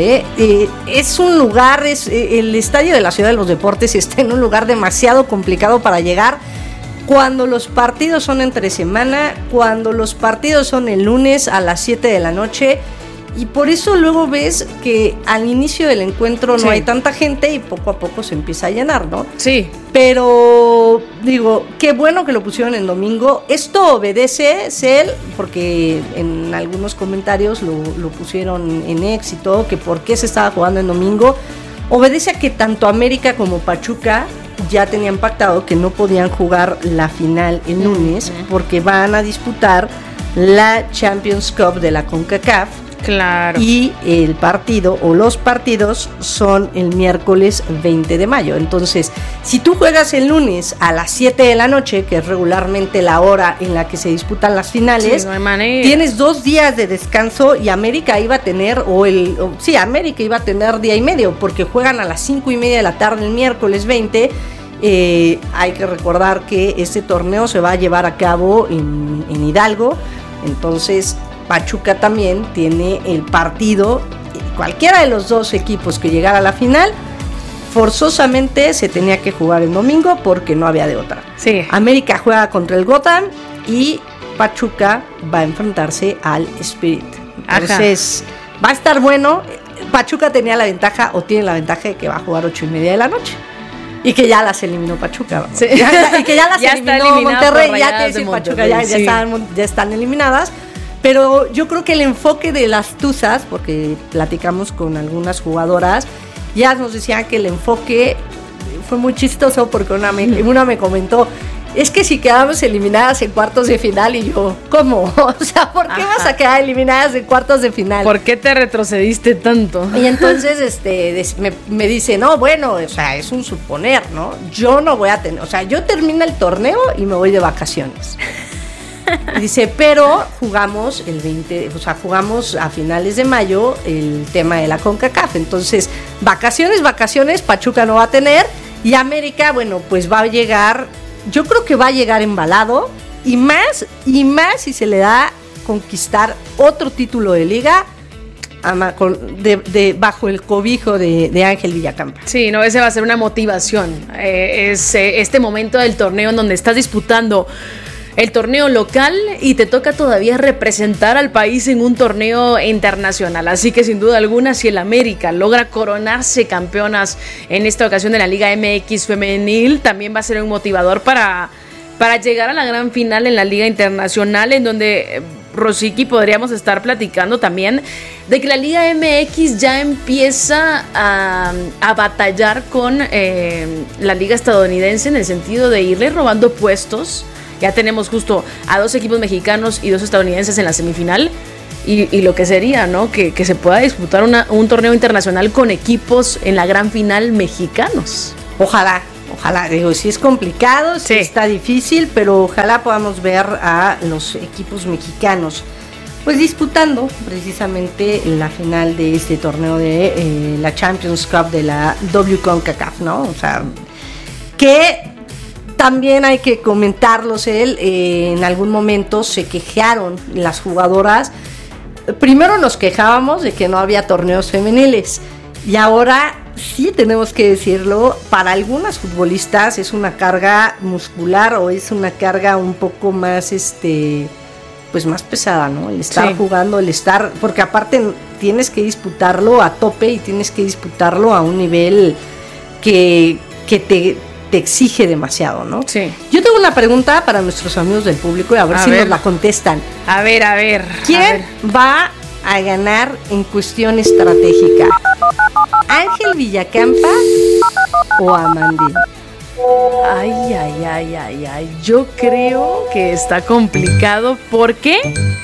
es un lugar, el estadio de la Ciudad de los Deportes está en un lugar demasiado complicado para llegar cuando los partidos son entre semana, cuando los partidos son el lunes a las 7 de la noche. Y por eso luego ves que al inicio del encuentro no hay tanta gente y poco a poco se empieza a llenar, ¿no? Sí. Pero, digo, qué bueno que lo pusieron en domingo. Esto obedece, Cel, porque en algunos comentarios lo pusieron en éxito, que por qué se estaba jugando en domingo. Obedece a que tanto América como Pachuca ya tenían pactado que no podían jugar la final el lunes, porque van a disputar la Champions Cup de la CONCACAF. Claro. Y el partido o los partidos son el miércoles 20 de mayo. Entonces, si tú juegas el lunes a las 7 de la noche, que es regularmente la hora en la que se disputan las finales, sí, no hay manera. Tienes 2 días de descanso, y América iba a tener, América iba a tener día y medio, porque juegan a las 5:30 de la tarde el miércoles 20. Hay que recordar que este torneo se va a llevar a cabo en Hidalgo. Entonces, Pachuca también tiene el partido. Cualquiera de los dos equipos que llegara a la final, forzosamente se tenía que jugar el domingo, porque no había de otra. Sí. América juega contra el Gotham y Pachuca va a enfrentarse al Spirit. Entonces, va a estar bueno. Pachuca tenía la ventaja, o tiene la ventaja, de que va a jugar 8:30 de la noche. Y que ya las eliminó Pachuca. Sí. Y que ya las eliminó Monterrey. Ya te dice Pachuca, ya están eliminadas. Pero yo creo que el enfoque de las Tuzas, porque platicamos con algunas jugadoras, ya nos decían que el enfoque fue muy chistoso, porque una me comentó, es que si quedamos eliminadas en cuartos de final, y yo, ¿cómo? O sea, ¿por qué vas a quedar eliminadas en cuartos de final? ¿Por qué te retrocediste tanto? Y entonces me dice, no, bueno, o sea, es un suponer, ¿no? Yo no voy a tener, o sea, yo termino el torneo y me voy de vacaciones. Y dice, pero jugamos jugamos a finales de mayo el tema de la CONCACAF. Entonces, vacaciones, Pachuca no va a tener. Y América, bueno, pues va a llegar, yo creo que va a llegar embalado. Y más si se le da conquistar otro título de liga bajo el cobijo de Ángel Villacampa. Sí, no, ese va a ser una motivación. Es este momento del torneo en donde estás disputando el torneo local y te toca todavía representar al país en un torneo internacional. Así que sin duda alguna, si el América logra coronarse campeonas en esta ocasión de la Liga MX femenil, también va a ser un motivador para llegar a la gran final en la Liga Internacional, en donde Rosicky, podríamos estar platicando también de que la Liga MX ya empieza a batallar con la Liga estadounidense en el sentido de irle robando puestos. Ya tenemos justo a 2 equipos mexicanos y 2 estadounidenses en la semifinal. Y lo que sería, ¿no? Que se pueda disputar un torneo internacional con equipos en la gran final mexicanos. Ojalá, digo, sí es complicado, sí está difícil, pero ojalá podamos ver a los equipos mexicanos pues disputando precisamente la final de este torneo de la Champions Cup de la WCONCACAF, ¿no? O sea, que también hay que comentarlos, en algún momento se quejaron las jugadoras. Primero nos quejábamos de que no había torneos femeniles y ahora sí tenemos que decirlo, para algunas futbolistas es una carga muscular o es una carga un poco más pues más pesada, ¿no? El estar jugando, porque aparte tienes que disputarlo a tope y tienes que disputarlo a un nivel que te exige demasiado, ¿no? Sí. Yo tengo una pregunta para nuestros amigos del público y a ver si nos la contestan. A ver. ¿Quién va a ganar en cuestión estratégica? ¿Ángel Villacampa o Amandine? Ay. Yo creo que está complicado. ¿Por qué?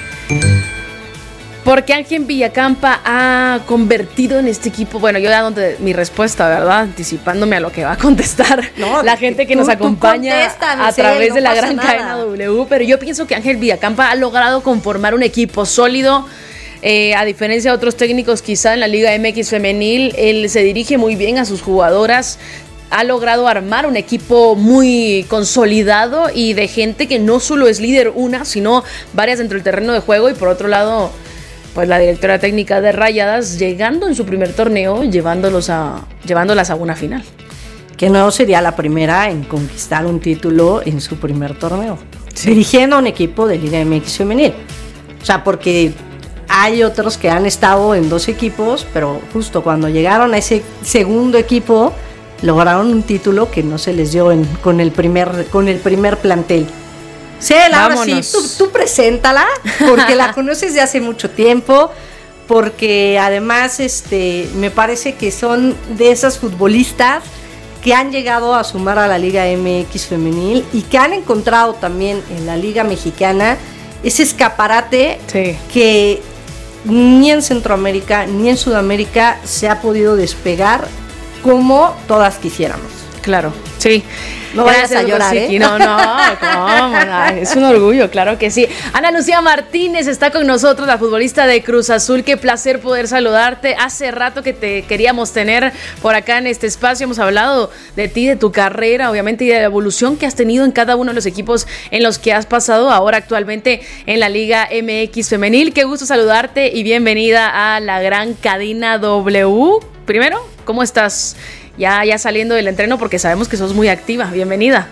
Porque Ángel Villacampa ha convertido en este equipo, bueno, yo dando mi respuesta, ¿verdad? Anticipándome a lo que va a contestar la gente que nos acompaña a través de la gran cadena W, pero yo pienso que Ángel Villacampa ha logrado conformar un equipo sólido, a diferencia de otros técnicos quizá en la Liga MX femenil. Él se dirige muy bien a sus jugadoras, ha logrado armar un equipo muy consolidado y de gente que no solo es líder una, sino varias dentro del terreno de juego. Y por otro lado, pues la directora técnica de Rayadas llegando en su primer torneo, llevándolas a una final. Que no sería la primera en conquistar un título en su primer torneo, dirigiendo a un equipo de Liga MX femenil. O sea, porque hay otros que han estado en 2 equipos, pero justo cuando llegaron a ese segundo equipo, lograron un título que no se les dio con el primer plantel. Ahora sí, tú preséntala, porque la conoces de hace mucho tiempo, porque además me parece que son de esas futbolistas que han llegado a sumar a la Liga MX femenil y que han encontrado también en la Liga Mexicana ese escaparate que ni en Centroamérica ni en Sudamérica se ha podido despegar como todas quisiéramos. Claro, sí. No vayas a llorar, ¿eh? No, ¿cómo? Es un orgullo, claro que sí. Ana Lucía Martínez está con nosotros, la futbolista de Cruz Azul. Qué placer poder saludarte. Hace rato que te queríamos tener por acá en este espacio. Hemos hablado de ti, de tu carrera, obviamente, y de la evolución que has tenido en cada uno de los equipos en los que has pasado, ahora actualmente en la Liga MX femenil. Qué gusto saludarte y bienvenida a la gran cadena W. Primero, ¿cómo estás? Ya saliendo del entreno, porque sabemos que sos muy activa. Bienvenida.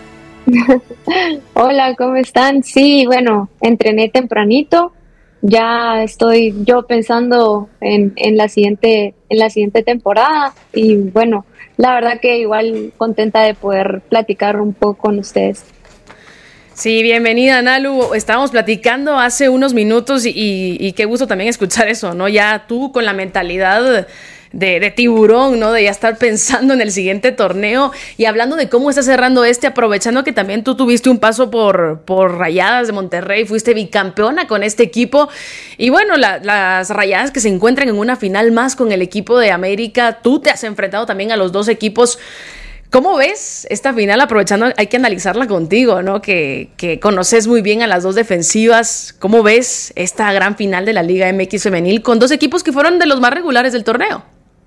Hola, ¿cómo están? Sí, bueno, entrené tempranito. Ya estoy yo pensando en la siguiente temporada. Y bueno, la verdad que igual contenta de poder platicar un poco con ustedes. Sí, bienvenida, Nalu. Estábamos platicando hace unos minutos y qué gusto también escuchar eso, ¿no? Ya tú con la mentalidad de tiburón, ¿no? De ya estar pensando en el siguiente torneo y hablando de cómo está cerrando aprovechando que también tú tuviste un paso por Rayadas de Monterrey, fuiste bicampeona con este equipo y bueno, las Rayadas que se encuentran en una final más con el equipo de América. Tú te has enfrentado también a los 2 equipos. ¿Cómo ves esta final? Aprovechando, hay que analizarla contigo, ¿no? Que conoces muy bien a las 2 defensivas. ¿Cómo ves esta gran final de la Liga MX femenil con 2 equipos que fueron de los más regulares del torneo?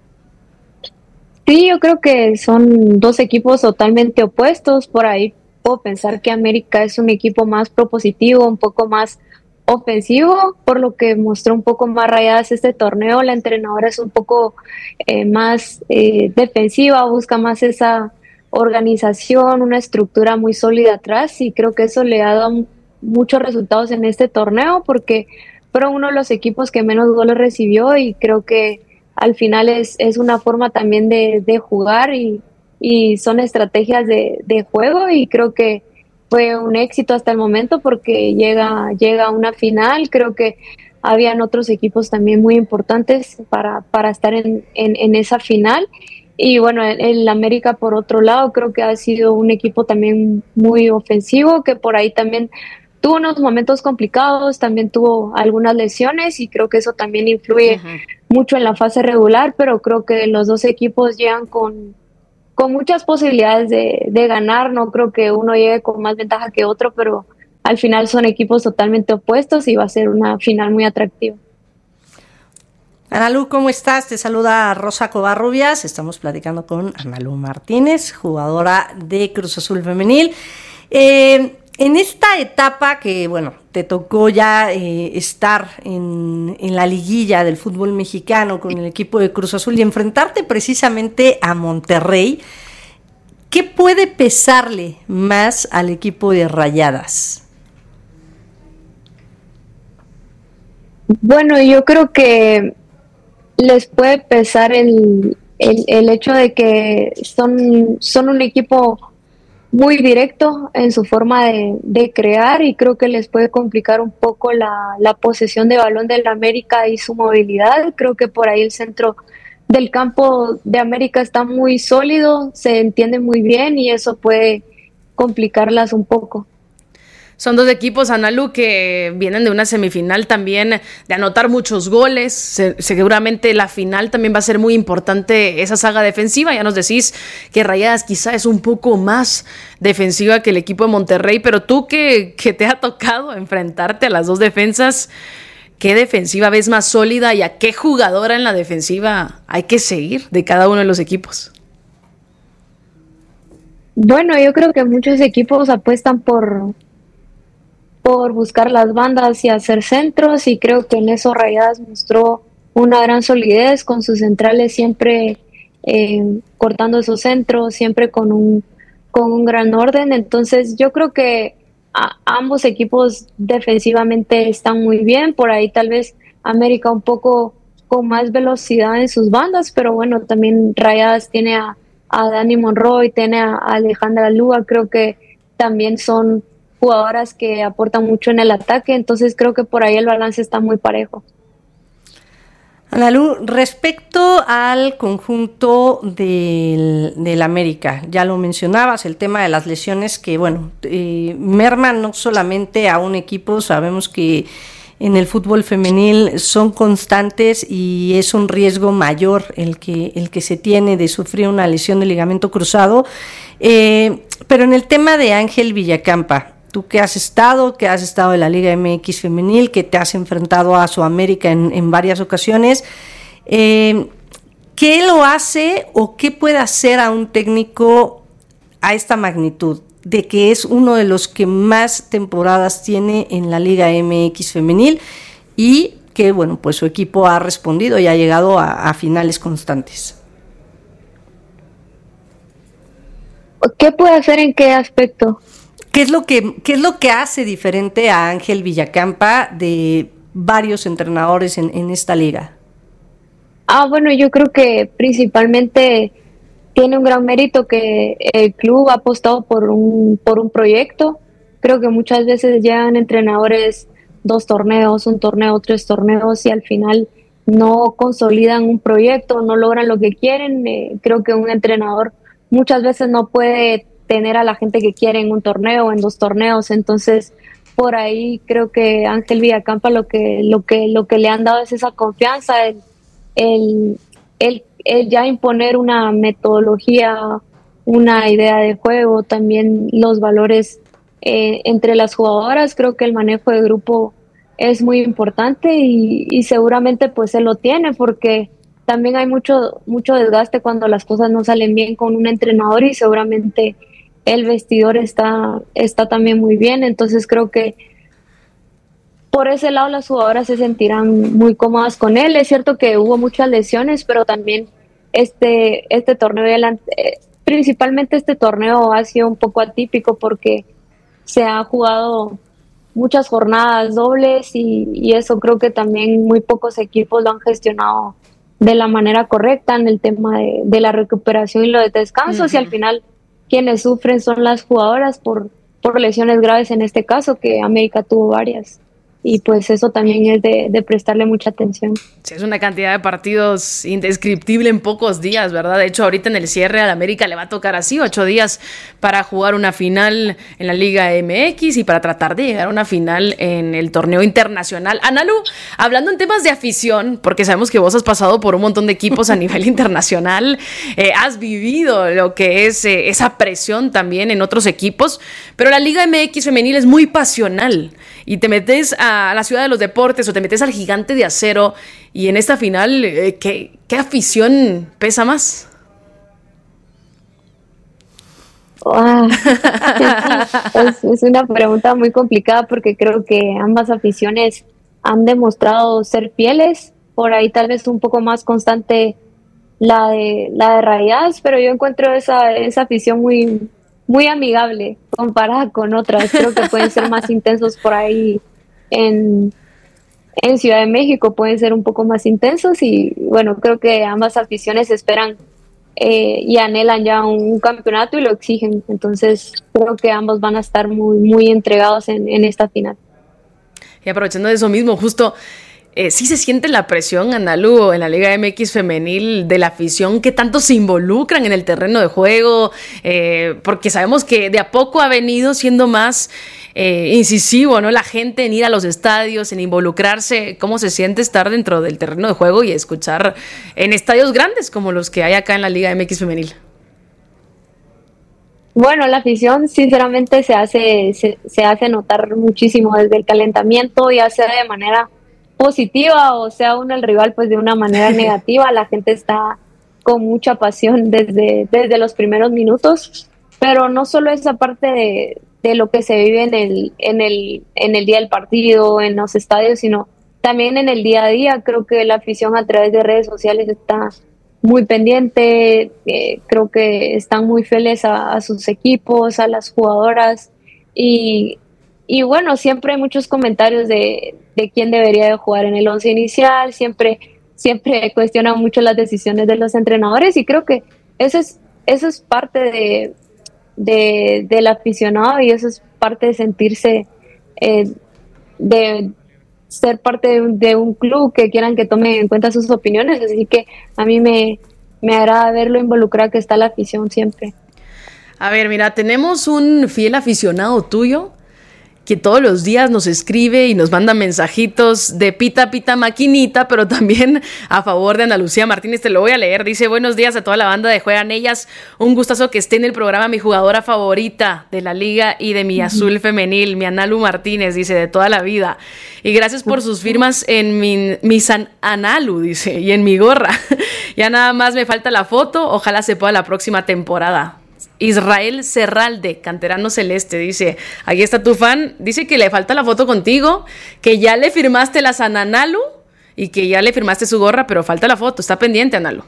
Sí, yo creo que son 2 equipos totalmente opuestos. Por ahí puedo pensar que América es un equipo más propositivo, un poco más ofensivo, por lo que mostró un poco más Rayadas este torneo. La entrenadora es un poco más defensiva, busca más esa organización, una estructura muy sólida atrás, y creo que eso le ha dado muchos resultados en este torneo, porque fueron uno de los equipos que menos goles recibió, y creo que al final es una forma también de jugar y son estrategias de juego, y creo que fue un éxito hasta el momento porque llega a una final. Creo que habían otros equipos también muy importantes para estar en esa final. Y bueno, el América, por otro lado, creo que ha sido un equipo también muy ofensivo, que por ahí también tuvo unos momentos complicados, también tuvo algunas lesiones y creo que eso también influye mucho en la fase regular, pero creo que los dos equipos llegan con muchas posibilidades de ganar. No creo que uno llegue con más ventaja que otro, pero al final son equipos totalmente opuestos y va a ser una final muy atractiva. Analu, ¿cómo estás? Te saluda Rosa Covarrubias. Estamos platicando con Analu Martínez, jugadora de Cruz Azul Femenil. En esta etapa que, bueno, te tocó ya estar en la liguilla del fútbol mexicano con el equipo de Cruz Azul y enfrentarte precisamente a Monterrey, ¿qué puede pesarle más al equipo de Rayadas? Bueno, yo creo que les puede pesar el hecho de que son un equipo muy directo en su forma de crear y creo que les puede complicar un poco la posesión de balón del América y su movilidad. Creo que por ahí el centro del campo de América está muy sólido, se entiende muy bien y eso puede complicarlas un poco. Son dos equipos, Analu, que vienen de una semifinal también de anotar muchos goles. Seguramente la final también va a ser muy importante esa saga defensiva. Ya nos decís que Rayadas quizá es un poco más defensiva que el equipo de Monterrey, pero tú que te ha tocado enfrentarte a las dos defensas, ¿qué defensiva ves más sólida y a qué jugadora en la defensiva hay que seguir de cada uno de los equipos? Bueno, yo creo que muchos equipos apuestan por buscar las bandas y hacer centros y creo que en eso Rayadas mostró una gran solidez con sus centrales siempre cortando esos centros, siempre con un gran orden. Entonces yo creo que ambos equipos defensivamente están muy bien, por ahí tal vez América un poco con más velocidad en sus bandas, pero bueno, también Rayadas tiene a Dani Monroy, tiene a Alejandra Lúa, creo que también son jugadoras que aportan mucho en el ataque, entonces creo que por ahí el balance está muy parejo. Analu, respecto al conjunto del América, ya lo mencionabas, el tema de las lesiones que, bueno, merman no solamente a un equipo, sabemos que en el fútbol femenil son constantes y es un riesgo mayor el que se tiene de sufrir una lesión de ligamento cruzado, pero en el tema de Ángel Villacampa, tú que has estado en la Liga MX femenil, que te has enfrentado a su América en varias ocasiones, ¿qué lo hace o qué puede hacer a un técnico a esta magnitud? De que es uno de los que más temporadas tiene en la Liga MX femenil y que, bueno, pues su equipo ha respondido y ha llegado a finales constantes. ¿Qué puede hacer en qué aspecto? ¿Qué es lo que hace diferente a Ángel Villacampa de varios entrenadores en esta liga? Bueno, yo creo que principalmente tiene un gran mérito que el club ha apostado por un proyecto. Creo que muchas veces llegan entrenadores 2 torneos, 1 torneo, 3 torneos y al final no consolidan un proyecto, no logran lo que quieren. Creo que un entrenador muchas veces no puede tener a la gente que quiere en un torneo o en 2 torneos, entonces por ahí creo que Ángel Villacampa lo que le han dado es esa confianza, el ya imponer una metodología, una idea de juego, también los valores entre las jugadoras. Creo que el manejo de grupo es muy importante y seguramente pues él lo tiene porque también hay mucho desgaste cuando las cosas no salen bien con un entrenador y seguramente el vestidor está también muy bien, entonces creo que por ese lado las jugadoras se sentirán muy cómodas con él. Es cierto que hubo muchas lesiones, pero también este torneo, principalmente este torneo ha sido un poco atípico porque se ha jugado muchas jornadas dobles y eso creo que también muy pocos equipos lo han gestionado de la manera correcta en el tema de la recuperación y lo de descansos y al final quienes sufren son las jugadoras por lesiones graves en este caso, que América tuvo varias. Y pues eso también es de prestarle mucha atención. Sí, es una cantidad de partidos indescriptible en pocos días, ¿verdad? De hecho, ahorita en el cierre al América le va a tocar así 8 días para jugar una final en la Liga MX y para tratar de llegar a una final en el torneo internacional. Analu, hablando en temas de afición, porque sabemos que vos has pasado por un montón de equipos a nivel internacional, has vivido lo que es esa presión también en otros equipos, pero la Liga MX femenil es muy pasional y te metes a la Ciudad de los Deportes o te metes al Gigante de Acero y en esta final, ¿qué afición pesa más? Es una pregunta muy complicada porque creo que ambas aficiones han demostrado ser fieles. Por ahí tal vez un poco más constante la de Rayadas, pero yo encuentro esa afición muy amigable comparada con otras. Creo que pueden ser más intensos por ahí en Ciudad de México, pueden ser un poco más intensos y bueno, creo que ambas aficiones esperan y anhelan ya un campeonato y lo exigen. Entonces creo que ambos van a estar muy entregados en esta final. Y aprovechando de eso mismo, justo sí se siente la presión, Analu, en la Liga MX femenil de la afición que tanto se involucran en el terreno de juego, porque sabemos que de a poco ha venido siendo más incisivo, ¿no? La gente en ir a los estadios, en involucrarse. ¿Cómo se siente estar dentro del terreno de juego y escuchar en estadios grandes como los que hay acá en la Liga MX femenil? Bueno, la afición sinceramente se hace notar muchísimo desde el calentamiento, ya sea de manera positiva o sea uno el rival pues de una manera negativa. La gente está con mucha pasión desde los primeros minutos, pero no solo esa parte de lo que se vive en el día del partido, en los estadios, sino también en el día a día. Creo que la afición a través de redes sociales está muy pendiente, creo que están muy fieles a sus equipos, a las jugadoras y bueno, siempre hay muchos comentarios de quién debería de jugar en el 11 inicial, siempre cuestionan mucho las decisiones de los entrenadores y creo que eso es parte del aficionado y eso es parte de sentirse, de ser parte de un club que quieran que tome en cuenta sus opiniones, así que a mí me agrada ver lo involucrada que está la afición siempre. A ver, mira, tenemos un fiel aficionado tuyo que todos los días nos escribe y nos manda mensajitos de pita, pita, maquinita, pero también a favor de Ana Lucía Martínez. Te lo voy a leer. Dice: buenos días a toda la banda de Juegan Ellas. Un gustazo que esté en el programa mi jugadora favorita de la liga y de mi azul femenil, mi Analu Martínez, dice, de toda la vida. Y gracias por sus firmas en mi San Analu, dice, y en mi gorra. Ya nada más me falta la foto. Ojalá se pueda la próxima temporada. Israel Serralde, canterano celeste, dice, aquí está tu fan, dice que le falta la foto contigo, que ya le firmaste la San Analu y que ya le firmaste su gorra, pero falta la foto, está pendiente, Analu.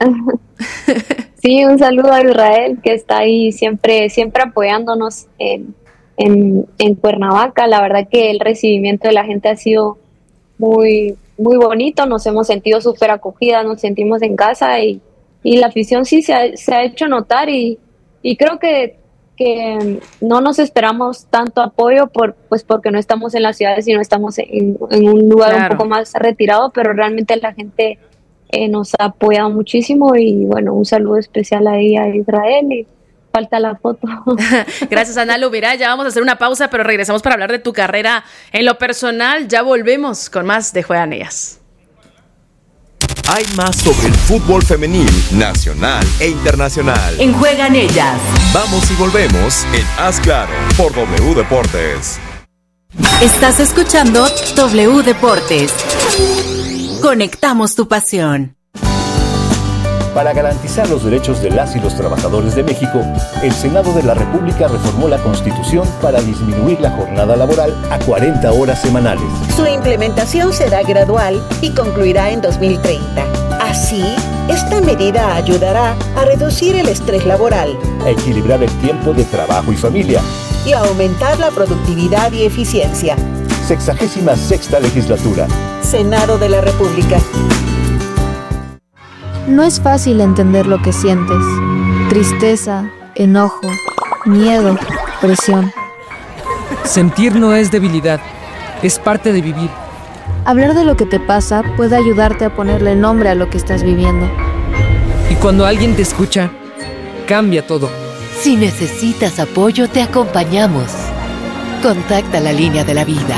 Sí, un saludo a Israel, que está ahí siempre apoyándonos en Cuernavaca. La verdad que el recibimiento de la gente ha sido muy, muy bonito, nos hemos sentido súper acogidas, nos sentimos en casa y la afición sí se ha hecho notar y creo que no nos esperamos tanto apoyo porque no estamos en las ciudades, sino estamos en un lugar un poco más retirado, pero realmente la gente nos ha apoyado muchísimo y bueno, un saludo especial ahí a Israel y falta la foto. Gracias, Analu. Mira, ya vamos a hacer una pausa, pero regresamos para hablar de tu carrera en lo personal. Ya volvemos con más de Juegan Ellas. Hay más sobre el fútbol femenil, nacional e internacional. En Juegan Ellas. Vamos y volvemos en Haz Claro por W Deportes. Estás escuchando W Deportes. Conectamos tu pasión. Para garantizar los derechos de las y los trabajadores de México, el Senado de la República reformó la Constitución para disminuir la jornada laboral a 40 horas semanales. Su implementación será gradual y concluirá en 2030. Así, esta medida ayudará a reducir el estrés laboral, a equilibrar el tiempo de trabajo y familia y a aumentar la productividad y eficiencia. 66ª legislatura. Senado de la República. No es fácil entender lo que sientes. Tristeza, enojo, miedo, presión. Sentir no es debilidad, es parte de vivir. Hablar de lo que te pasa puede ayudarte a ponerle nombre a lo que estás viviendo. Y cuando alguien te escucha, cambia todo. Si necesitas apoyo, te acompañamos. Contacta la línea de la vida.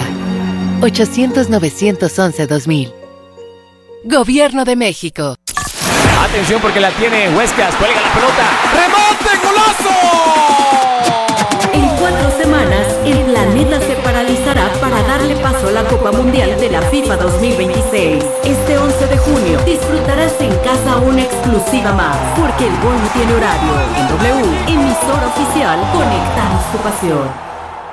800-911-2000. Gobierno de México. Atención porque la tiene Huescas, cuelga la pelota. ¡Remate, golazo! En 4 semanas, el planeta se paralizará para darle paso a la Copa Mundial de la FIFA 2026. Este 11 de junio disfrutarás en casa una exclusiva más, porque el gol no tiene horario. En W, emisora oficial, conectamos tu pasión.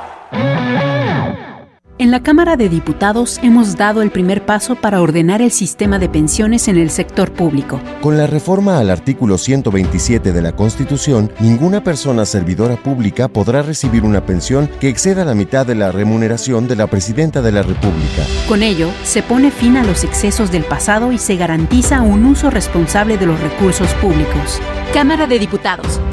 En la Cámara de Diputados hemos dado el primer paso para ordenar el sistema de pensiones en el sector público. Con la reforma al artículo 127 de la Constitución, ninguna persona servidora pública podrá recibir una pensión que exceda la mitad de la remuneración de la Presidenta de la República. Con ello, se pone fin a los excesos del pasado y se garantiza un uso responsable de los recursos públicos. Cámara de Diputados.